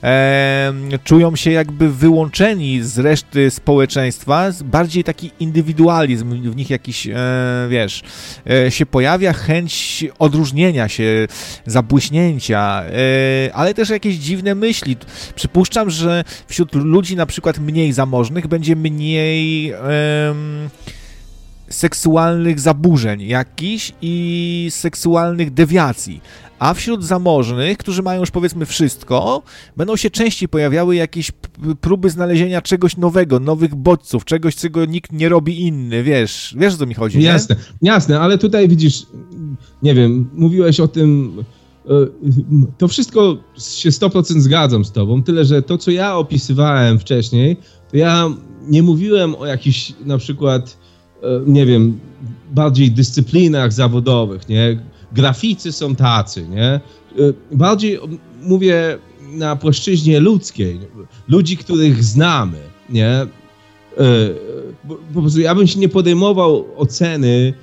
E, czują się jakby wyłączeni z reszty społeczeństwa, bardziej taki indywidualizm w nich jakiś, e, wiesz, e, się pojawia, chęć odróżnienia się, zabłyśnięcia, e, ale też jakieś dziwne myśli. Przypuszczam, że wśród ludzi na przykład mniej zamożnych będzie mniej e, seksualnych zaburzeń jakichś i seksualnych dewiacji. A wśród zamożnych, którzy mają już powiedzmy wszystko, będą się częściej pojawiały jakieś próby znalezienia czegoś nowego, nowych bodźców, czegoś, czego nikt nie robi inny, wiesz, wiesz o co mi chodzi, nie? Jasne, jasne, ale tutaj widzisz, nie wiem, mówiłeś o tym, to wszystko się sto procent zgadzam z tobą, tyle, że to, co ja opisywałem wcześniej, to ja nie mówiłem o jakichś na przykład, nie wiem, bardziej dyscyplinach zawodowych, nie? Graficy są tacy, nie? Bardziej mówię na płaszczyźnie ludzkiej, ludzi, których znamy, nie? Po prostu ja bym się nie podejmował oceny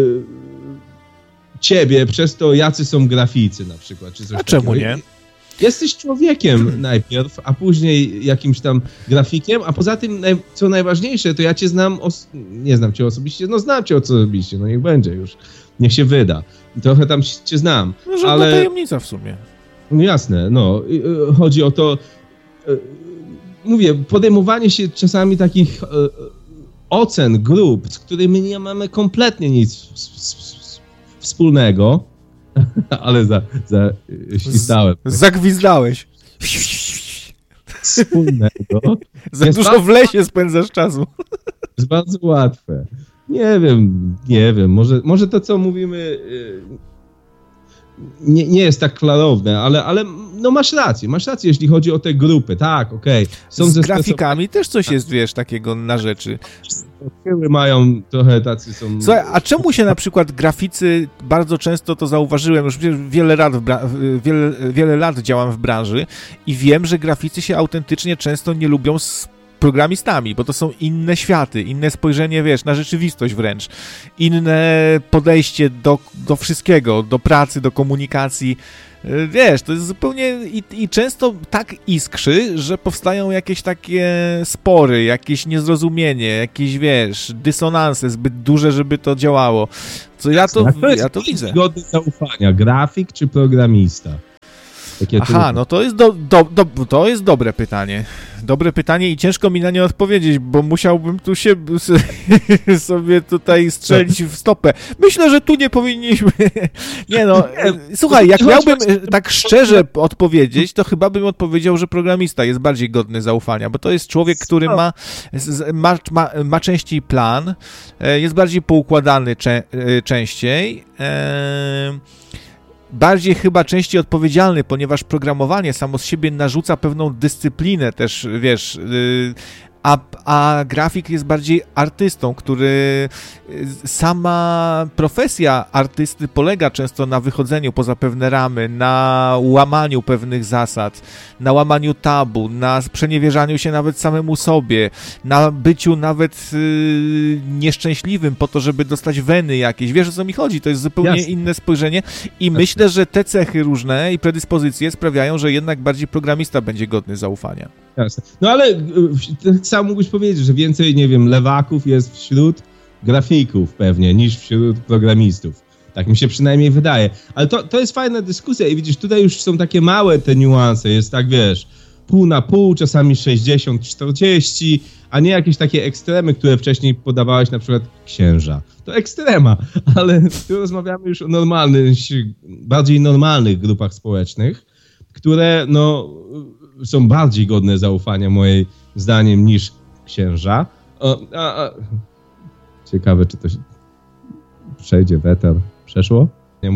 ciebie przez to, jacy są graficy na przykład. Czy coś A czemu takiego. nie? Jesteś człowiekiem najpierw, a później jakimś tam grafikiem, a poza tym, co najważniejsze, to ja cię znam, os- nie znam cię osobiście, no znam cię osobiście, no niech będzie już, niech się wyda. Trochę tam cię znam, no, żadna ale... tajemnica w sumie. No jasne, no, chodzi o to, mówię, podejmowanie się czasami takich ocen grup, z którymi nie mamy kompletnie nic wspólnego, ale za, za ślistałem. Z, zagwizdałeś. Wspólnego. Za jest dużo bardzo, w lesie spędzasz czasu. jest bardzo łatwe. Nie wiem, nie wiem, może, może to, co mówimy, nie, nie jest tak klarowne, ale, ale no masz rację, masz rację, jeśli chodzi o te grupy, tak, okej. Okay. Z grafikami też coś jest, wiesz, takiego na rzeczy. Mają trochę tacy są... Słuchaj, a czemu się na przykład graficy, bardzo często to zauważyłem, już wiele lat, w bra- wiele, wiele lat działam w branży i wiem, że graficy się autentycznie często nie lubią z programistami, bo to są inne światy, inne spojrzenie, wiesz, na rzeczywistość wręcz, inne podejście do, do wszystkiego, do pracy, do komunikacji. Wiesz, to jest zupełnie i, i często tak iskrzy, że powstają jakieś takie spory, jakieś niezrozumienie, jakieś, wiesz, dysonanse zbyt duże, żeby to działało. Co ja to, to ja to widzę. Godny zaufania, grafik czy programista? Takie Aha, trudne. No to jest, do, do, do, to jest dobre pytanie. Dobre pytanie i ciężko mi na nie odpowiedzieć, bo musiałbym tu się sobie tutaj strzelić w stopę. Myślę, że tu nie powinniśmy. Nie no, słuchaj, jak miałbym tak szczerze odpowiedzieć, to chyba bym odpowiedział, że programista jest bardziej godny zaufania, bo to jest człowiek, który ma, ma, ma, ma częściej plan, jest bardziej poukładany czę, częściej, bardziej chyba częściej odpowiedzialny, ponieważ programowanie samo z siebie narzuca pewną dyscyplinę też, wiesz, a, a grafik jest bardziej artystą, który sama profesja artysty polega często na wychodzeniu poza pewne ramy, na łamaniu pewnych zasad, na łamaniu tabu, na sprzeniewierzaniu się nawet samemu sobie, na byciu nawet yy, nieszczęśliwym po to, żeby dostać weny jakieś. Wiesz, o co mi chodzi? To jest zupełnie Jasne. Inne spojrzenie i Jasne. Myślę, że te cechy różne i predyspozycje sprawiają, że jednak bardziej programista będzie godny zaufania. Jasne. No ale tak sam mógłbyś powiedzieć, że więcej, nie wiem, lewaków jest wśród grafików pewnie, niż wśród programistów. Tak mi się przynajmniej wydaje. Ale to, to jest fajna dyskusja i widzisz, tutaj już są takie małe te niuanse, jest tak, wiesz, pół na pół, czasami sześćdziesiąt czterdzieści, a nie jakieś takie ekstremy, które wcześniej podawałeś, na przykład księża. To ekstrema, ale tu rozmawiamy już o normalnych, bardziej normalnych grupach społecznych, które, no, są bardziej godne zaufania, moim zdaniem, niż księża. O, a, a. Ciekawe, czy to się przejdzie w eter. Przeszło? Nie.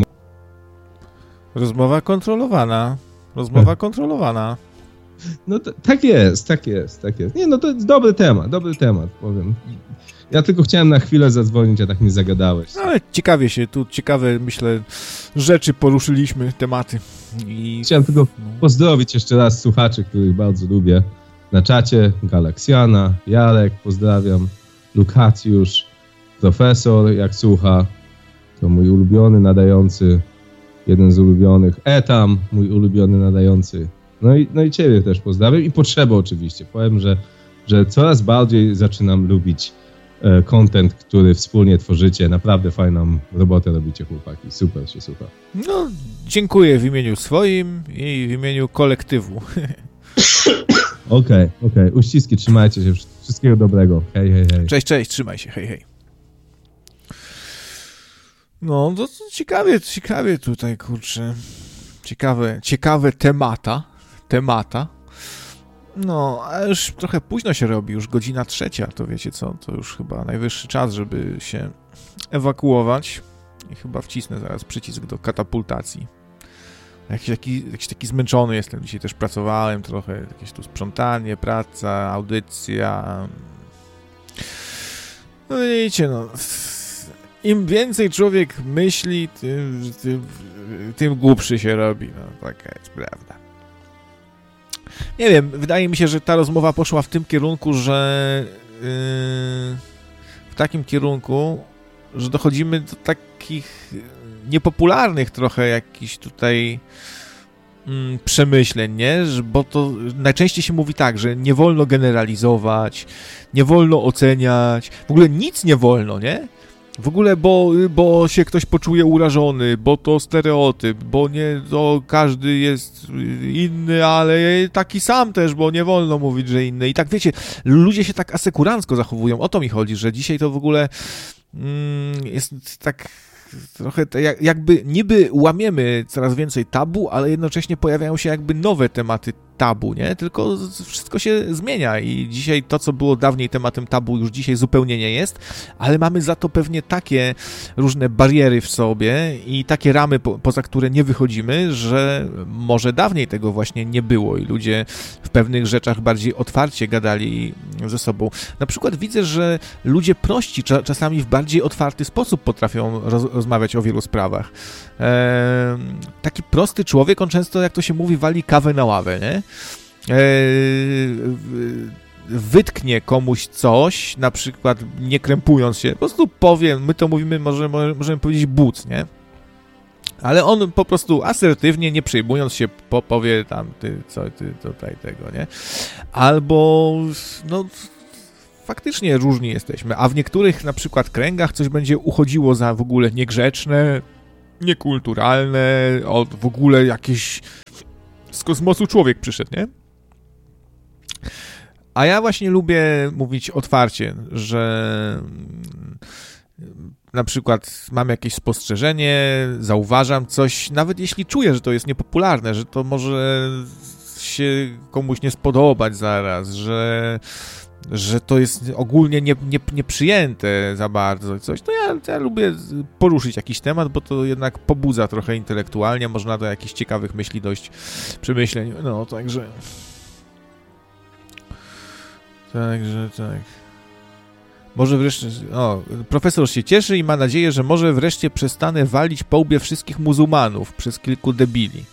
Rozmowa kontrolowana. Rozmowa kontrolowana. No to, tak jest, tak jest, tak jest. Nie, no to jest dobry temat, dobry temat, powiem. Ja tylko chciałem na chwilę zadzwonić, a tak mnie zagadałeś. No, ale ciekawie się, tu ciekawe, myślę, rzeczy poruszyliśmy, tematy. I... Chciałem tylko pozdrowić jeszcze raz słuchaczy, których bardzo lubię. Na czacie Galaksjana, Jarek, pozdrawiam, Lukacjusz, profesor, jak słucha, to mój ulubiony nadający, jeden z ulubionych, Etam, mój ulubiony nadający. No i, no i ciebie też pozdrawiam i Potrzebę oczywiście. Powiem, że, że coraz bardziej zaczynam lubić content, który wspólnie tworzycie. Naprawdę fajną robotę robicie, chłopaki. Super się słucha. No, dziękuję w imieniu swoim i w imieniu kolektywu. Okej, okej. Okay. Uściski, trzymajcie się. Wszystkiego dobrego. Hej, hej, hej. Cześć, cześć. Trzymaj się. Hej, hej. No, to, to ciekawie, ciekawie tutaj, kurczę. Ciekawe, ciekawe temata. Temata. No, a już trochę późno się robi, już godzina trzecia, to wiecie co, to już chyba najwyższy czas, żeby się ewakuować i chyba wcisnę zaraz przycisk do katapultacji. Jakiś taki, jakiś taki zmęczony jestem, dzisiaj też pracowałem trochę, jakieś tu sprzątanie, praca, audycja. No wiecie, no, im więcej człowiek myśli, tym, tym, tym głupszy się robi, no taka jest prawda. Nie wiem, wydaje mi się, że ta rozmowa poszła w tym kierunku, że yy, w takim kierunku, że dochodzimy do takich niepopularnych trochę jakichś tutaj mm, przemyśleń, nie? Bo to najczęściej się mówi tak, że nie wolno generalizować, nie wolno oceniać, w ogóle nic nie wolno, nie? W ogóle, bo, bo się ktoś poczuje urażony, bo to stereotyp, bo nie, to każdy jest inny, ale taki sam też, bo nie wolno mówić, że inny. I tak wiecie, ludzie się tak asekurancko zachowują. O to mi chodzi, że dzisiaj to w ogóle mm, jest tak trochę jakby niby łamiemy coraz więcej tabu, ale jednocześnie pojawiają się jakby nowe tematy tabu, nie? Tylko wszystko się zmienia i dzisiaj to, co było dawniej tematem tabu, już dzisiaj zupełnie nie jest, ale mamy za to pewnie takie różne bariery w sobie i takie ramy, po, poza które nie wychodzimy, że może dawniej tego właśnie nie było i ludzie w pewnych rzeczach bardziej otwarcie gadali ze sobą. Na przykład widzę, że ludzie prości cza, czasami w bardziej otwarty sposób potrafią roz, rozmawiać o wielu sprawach. Eee, taki prosty człowiek, on często, jak to się mówi, wali kawę na ławę, nie? Eee, wytknie komuś coś, na przykład nie krępując się, po prostu powie, my to mówimy, może, możemy powiedzieć buc, nie? Ale on po prostu asertywnie, nie przejmując się, po, powie tam, ty, co ty tutaj tego, nie? Albo, no, faktycznie różni jesteśmy, a w niektórych na przykład kręgach coś będzie uchodziło za w ogóle niegrzeczne, niekulturalne, od w ogóle jakieś z kosmosu człowiek przyszedł, nie? A ja właśnie lubię mówić otwarcie, że na przykład mam jakieś spostrzeżenie, zauważam coś, nawet jeśli czuję, że to jest niepopularne, że to może się komuś nie spodobać zaraz, że, że to jest ogólnie nie, nie, nieprzyjęte za bardzo coś, to ja, ja lubię poruszyć jakiś temat, bo to jednak pobudza trochę intelektualnie, można do jakichś ciekawych myśli dojść, przemyśleń, no także... Także tak... Może wreszcie... O, profesor się cieszy i ma nadzieję, że może wreszcie przestanę walić po łbie wszystkich muzułmanów przez kilku debili.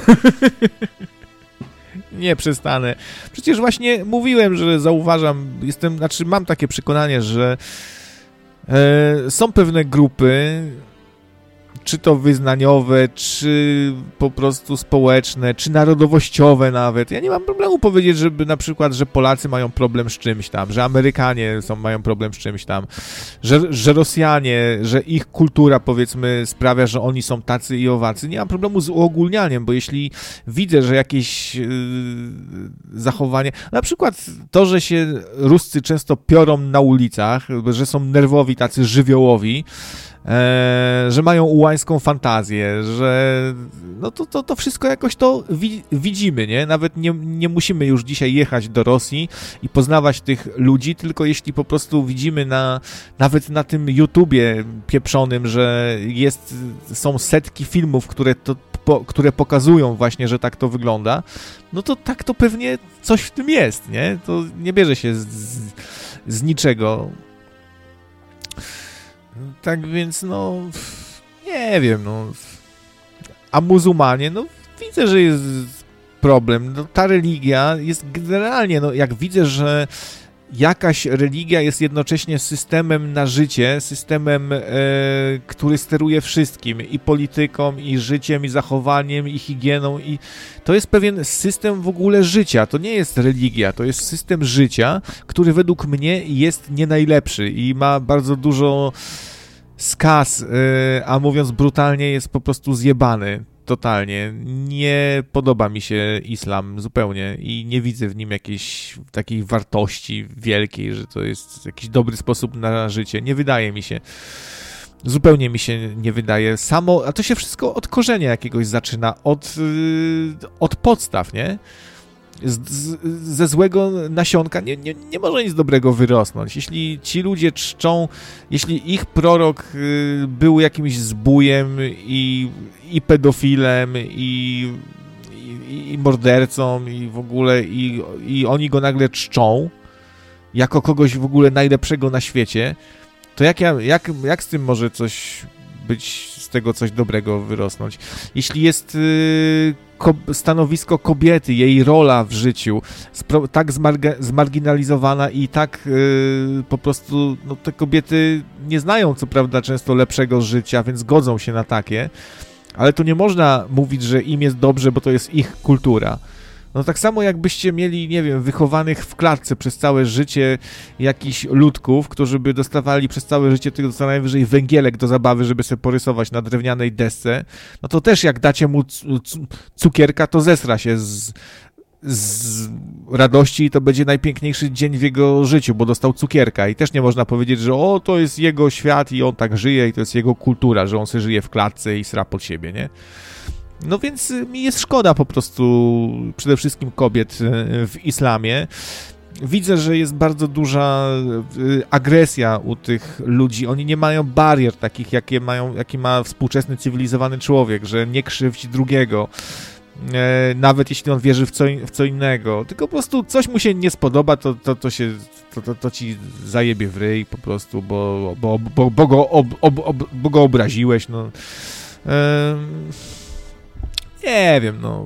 Nie przestanę. Przecież właśnie mówiłem, że zauważam, jestem, znaczy mam takie przekonanie, że e, są pewne grupy, czy to wyznaniowe, czy po prostu społeczne, czy narodowościowe nawet. Ja nie mam problemu powiedzieć, żeby na przykład, że Polacy mają problem z czymś tam, że Amerykanie są, mają problem z czymś tam, że, że Rosjanie, że ich kultura, powiedzmy, sprawia, że oni są tacy i owacy. Nie mam problemu z uogólnianiem, bo jeśli widzę, że jakieś yy, zachowanie, na przykład to, że się Ruscy często piorą na ulicach, że są nerwowi, tacy żywiołowi, E, że mają ułańską fantazję, że no to, to, to wszystko jakoś to wi- widzimy, nie? Nawet nie, nie musimy już dzisiaj jechać do Rosji i poznawać tych ludzi, tylko jeśli po prostu widzimy na, nawet na tym YouTubie pieprzonym, że jest, są setki filmów, które, to, po, które pokazują właśnie, że tak to wygląda, no to tak to pewnie coś w tym jest, nie? To nie bierze się z, z, z niczego. Tak więc, no, nie wiem, no, a muzułmanie, no, widzę, że jest problem, no, ta religia jest generalnie, no, jak widzę, że jakaś religia jest jednocześnie systemem na życie, systemem, e, który steruje wszystkim, i polityką, i życiem, i zachowaniem, i higieną, i to jest pewien system w ogóle życia, to nie jest religia, to jest system życia, który według mnie jest nie najlepszy i ma bardzo dużo skaz, e, a mówiąc brutalnie, jest po prostu zjebany. Totalnie. Nie podoba mi się islam zupełnie i nie widzę w nim jakiejś takiej wartości wielkiej, że to jest jakiś dobry sposób na życie. Nie wydaje mi się. Zupełnie mi się nie wydaje. Samo, a to się wszystko od korzenia jakiegoś zaczyna, od, yy, od podstaw, nie? Z, z, ze złego nasionka nie, nie, nie może nic dobrego wyrosnąć. Jeśli ci ludzie czczą, jeśli ich prorok y, był jakimś zbójem i, i pedofilem i, i, i mordercą i w ogóle i, i oni go nagle czczą jako kogoś w ogóle najlepszego na świecie, to jak, ja, jak, jak z tym może coś być, z tego coś dobrego wyrosnąć? Jeśli jest y, ko- stanowisko kobiety, jej rola w życiu spro- tak zmarga- zmarginalizowana i tak y, po prostu, no te kobiety nie znają co prawda często lepszego życia, więc godzą się na takie, ale to nie można mówić, że im jest dobrze, bo to jest ich kultura. No tak samo jakbyście mieli, nie wiem, wychowanych w klatce przez całe życie jakichś ludków, którzy by dostawali przez całe życie tylko co najwyżej węgielek do zabawy, żeby sobie porysować na drewnianej desce, no to też jak dacie mu cukierka, to zesra się z, z radości i to będzie najpiękniejszy dzień w jego życiu, bo dostał cukierka i też nie można powiedzieć, że o, to jest jego świat i on tak żyje i to jest jego kultura, że on sobie żyje w klatce i sra pod siebie, nie? No więc mi jest szkoda po prostu przede wszystkim kobiet w islamie. Widzę, że jest bardzo duża agresja u tych ludzi. Oni nie mają barier takich, jakie mają, jakie ma współczesny cywilizowany człowiek, że nie krzywdzi drugiego, nawet jeśli on wierzy w co, w co innego. Tylko po prostu coś mu się nie spodoba, to, to, to się to, to, to ci zajebie w ryj po prostu, bo, bo, bo, bo, go, ob, ob, ob, bo go obraziłeś. No. Ehm, nie wiem, no.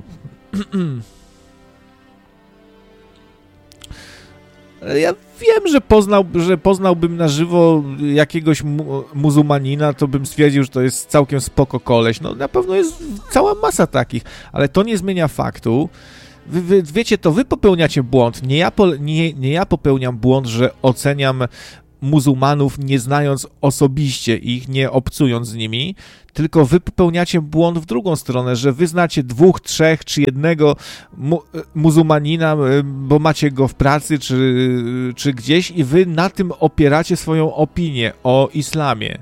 Ja wiem, że, poznał, że poznałbym na żywo jakiegoś mu, muzułmanina, to bym stwierdził, że to jest całkiem spoko koleś. No na pewno jest cała masa takich, ale to nie zmienia faktu. Wy, wy, wiecie, to wy popełniacie błąd. Nie ja, po, nie, nie ja popełniam błąd, że oceniam muzułmanów nie znając osobiście ich, nie obcując z nimi, tylko wy popełniacie błąd w drugą stronę, że wy znacie dwóch, trzech czy jednego mu muzułmanina, bo macie go w pracy czy, czy gdzieś i wy na tym opieracie swoją opinię o islamie.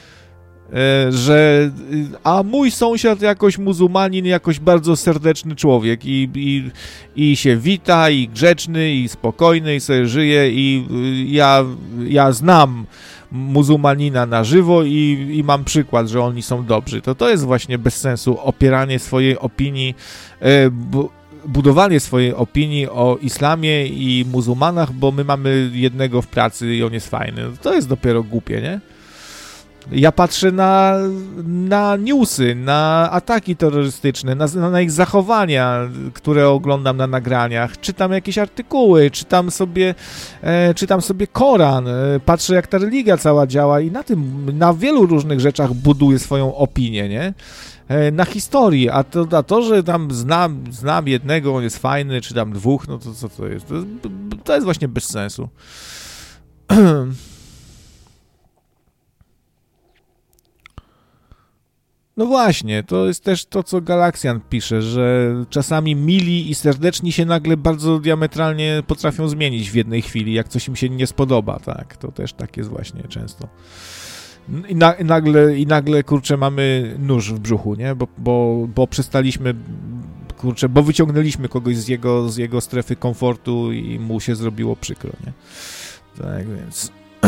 Że a mój sąsiad jakoś muzułmanin, jakoś bardzo serdeczny człowiek i, i, i się wita, i grzeczny, i spokojny, i sobie żyje i ja, ja znam muzułmanina na żywo i, i mam przykład, że oni są dobrzy. To to jest właśnie bez sensu opieranie swojej opinii, bu, budowanie swojej opinii o islamie i muzułmanach, bo my mamy jednego w pracy i on jest fajny. To jest dopiero głupie, nie? Ja patrzę na, na newsy, na ataki terrorystyczne, na, na ich zachowania, które oglądam na nagraniach, czytam jakieś artykuły, czytam sobie, e, czytam sobie Koran, e, patrzę jak ta religia cała działa i na tym, na wielu różnych rzeczach buduję swoją opinię, nie? E, na historii, a to, a to, że tam znam, znam jednego, on jest fajny, czy tam dwóch, no to co to jest? To, to jest właśnie bez sensu. No właśnie, to jest też to, co Galaksjan pisze, że czasami mili i serdeczni się nagle bardzo diametralnie potrafią zmienić w jednej chwili, jak coś im się nie spodoba, tak, to też tak jest właśnie często. I, na, i, nagle, i nagle, kurczę, mamy nóż w brzuchu, nie, bo, bo, bo przestaliśmy, kurczę, bo wyciągnęliśmy kogoś z jego, z jego strefy komfortu i mu się zrobiło przykro, nie, tak więc...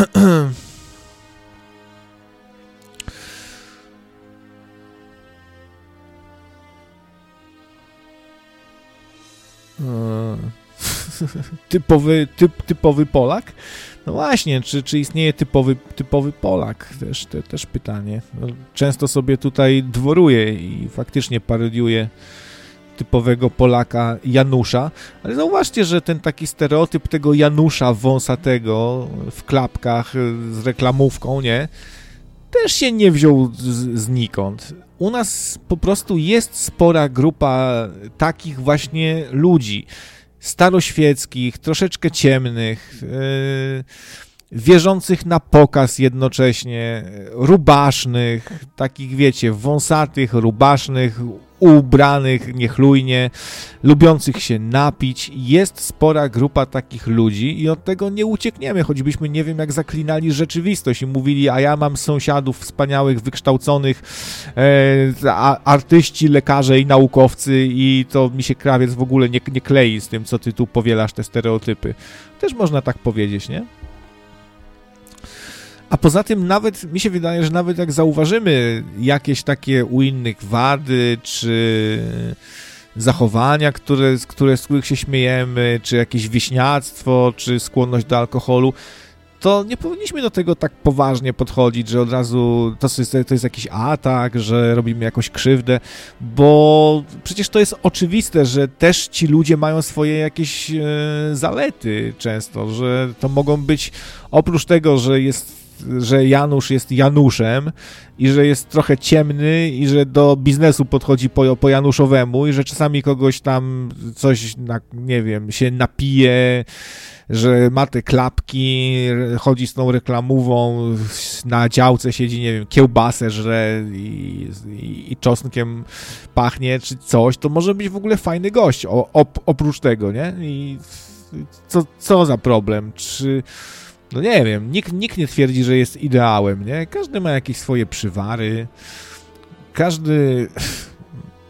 typowy, typ, typowy Polak? No właśnie, czy, czy istnieje typowy, typowy Polak? Też, te, też pytanie. No, często sobie tutaj dworuję i faktycznie parodiuję typowego Polaka Janusza, ale zauważcie, że ten taki stereotyp tego Janusza wąsatego w klapkach z reklamówką, nie? Też się nie wziął z, znikąd. U nas po prostu jest spora grupa takich właśnie ludzi, staroświeckich, troszeczkę ciemnych, yy, wierzących na pokaz jednocześnie, rubasznych, takich wiecie, wąsatych, rubasznych, ubranych niechlujnie, lubiących się napić. Jest spora grupa takich ludzi i od tego nie uciekniemy, choćbyśmy nie wiem jak zaklinali rzeczywistość i mówili, a ja mam sąsiadów wspaniałych, wykształconych, e, a, artyści, lekarze i naukowcy i to mi się krawiec w ogóle nie, nie klei z tym, co ty tu powielasz, te stereotypy. Też można tak powiedzieć, nie? A poza tym nawet, mi się wydaje, że nawet jak zauważymy jakieś takie u innych wady, czy zachowania, które, które, z których się śmiejemy, czy jakieś wieśniactwo, czy skłonność do alkoholu, to nie powinniśmy do tego tak poważnie podchodzić, że od razu to jest, to jest jakiś atak, że robimy jakąś krzywdę, bo przecież to jest oczywiste, że też ci ludzie mają swoje jakieś e, zalety często, że to mogą być, oprócz tego, że jest że Janusz jest Januszem i że jest trochę ciemny i że do biznesu podchodzi po, po Januszowemu i że czasami kogoś tam coś, na, nie wiem, się napije, że ma te klapki, chodzi z tą reklamową, na działce siedzi, nie wiem, kiełbasę żre i, i, i czosnkiem pachnie, czy coś, to może być w ogóle fajny gość, o, op, oprócz tego, nie? I co, co za problem? Czy... No nie wiem, nikt, nikt nie twierdzi, że jest ideałem, nie? Każdy ma jakieś swoje przywary, każdy...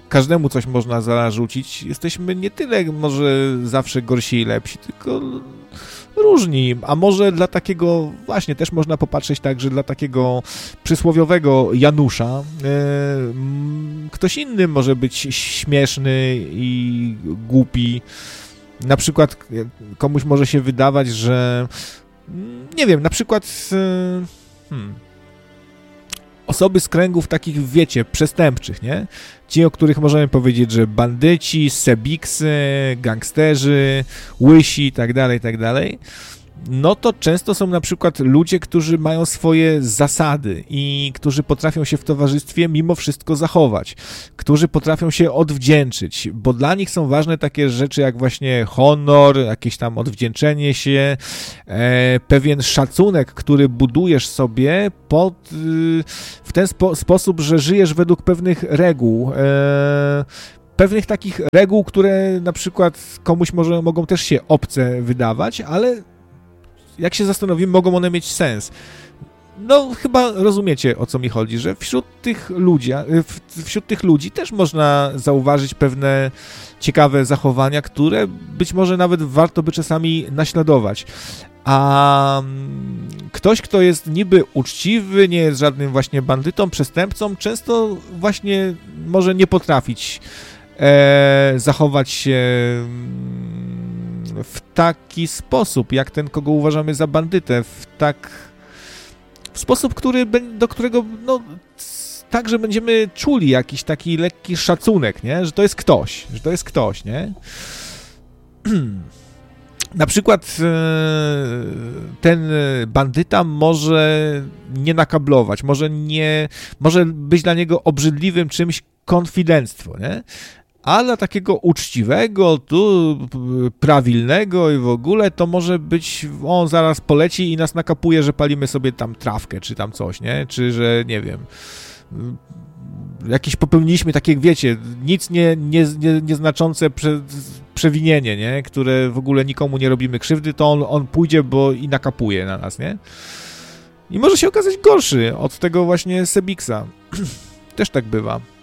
każdemu coś można zarzucić. Jesteśmy nie tyle może zawsze gorsi i lepsi, tylko różni. A może dla takiego, właśnie też można popatrzeć tak, że dla takiego przysłowiowego Janusza yy, ktoś inny może być śmieszny i głupi. Na przykład komuś może się wydawać, że nie wiem, na przykład yy, hmm, osoby z kręgów takich, wiecie, przestępczych, nie? Ci, o których możemy powiedzieć, że bandyci, sebiksy, gangsterzy, łysi i tak dalej, i tak dalej, no to często są na przykład ludzie, którzy mają swoje zasady i którzy potrafią się w towarzystwie mimo wszystko zachować, którzy potrafią się odwdzięczyć, bo dla nich są ważne takie rzeczy jak właśnie honor, jakieś tam odwdzięczenie się, e, pewien szacunek, który budujesz sobie pod, y, w ten spo, sposób, że żyjesz według pewnych reguł, e, pewnych takich reguł, które na przykład komuś może mogą też się obce wydawać, ale jak się zastanowimy, mogą one mieć sens. No, chyba rozumiecie, o co mi chodzi, że wśród tych ludzi, wśród tych ludzi też można zauważyć pewne ciekawe zachowania, które być może nawet warto by czasami naśladować. A ktoś, kto jest niby uczciwy, nie jest żadnym właśnie bandytą, przestępcą, często właśnie może nie potrafić e, zachować się w taki sposób, jak ten, kogo uważamy za bandytę, w tak w sposób, który, do którego no, tak, że będziemy czuli jakiś taki lekki szacunek, nie? Że to jest ktoś, że to jest ktoś, nie? Na przykład ten bandyta może nie nakablować, może nie, może być dla niego obrzydliwym czymś konfidenctwo, nie? A dla takiego uczciwego, tu prawilnego i w ogóle to może być, on zaraz poleci i nas nakapuje, że palimy sobie tam trawkę, czy tam coś, nie? Czy że, nie wiem, jakieś popełniliśmy takie, wiecie, nic nie, nie, nie, nieznaczące prze, przewinienie, nie? Które w ogóle nikomu nie robimy krzywdy, to on, on pójdzie, bo i nakapuje na nas, nie? I może się okazać gorszy od tego właśnie Sebiksa. Też tak bywa.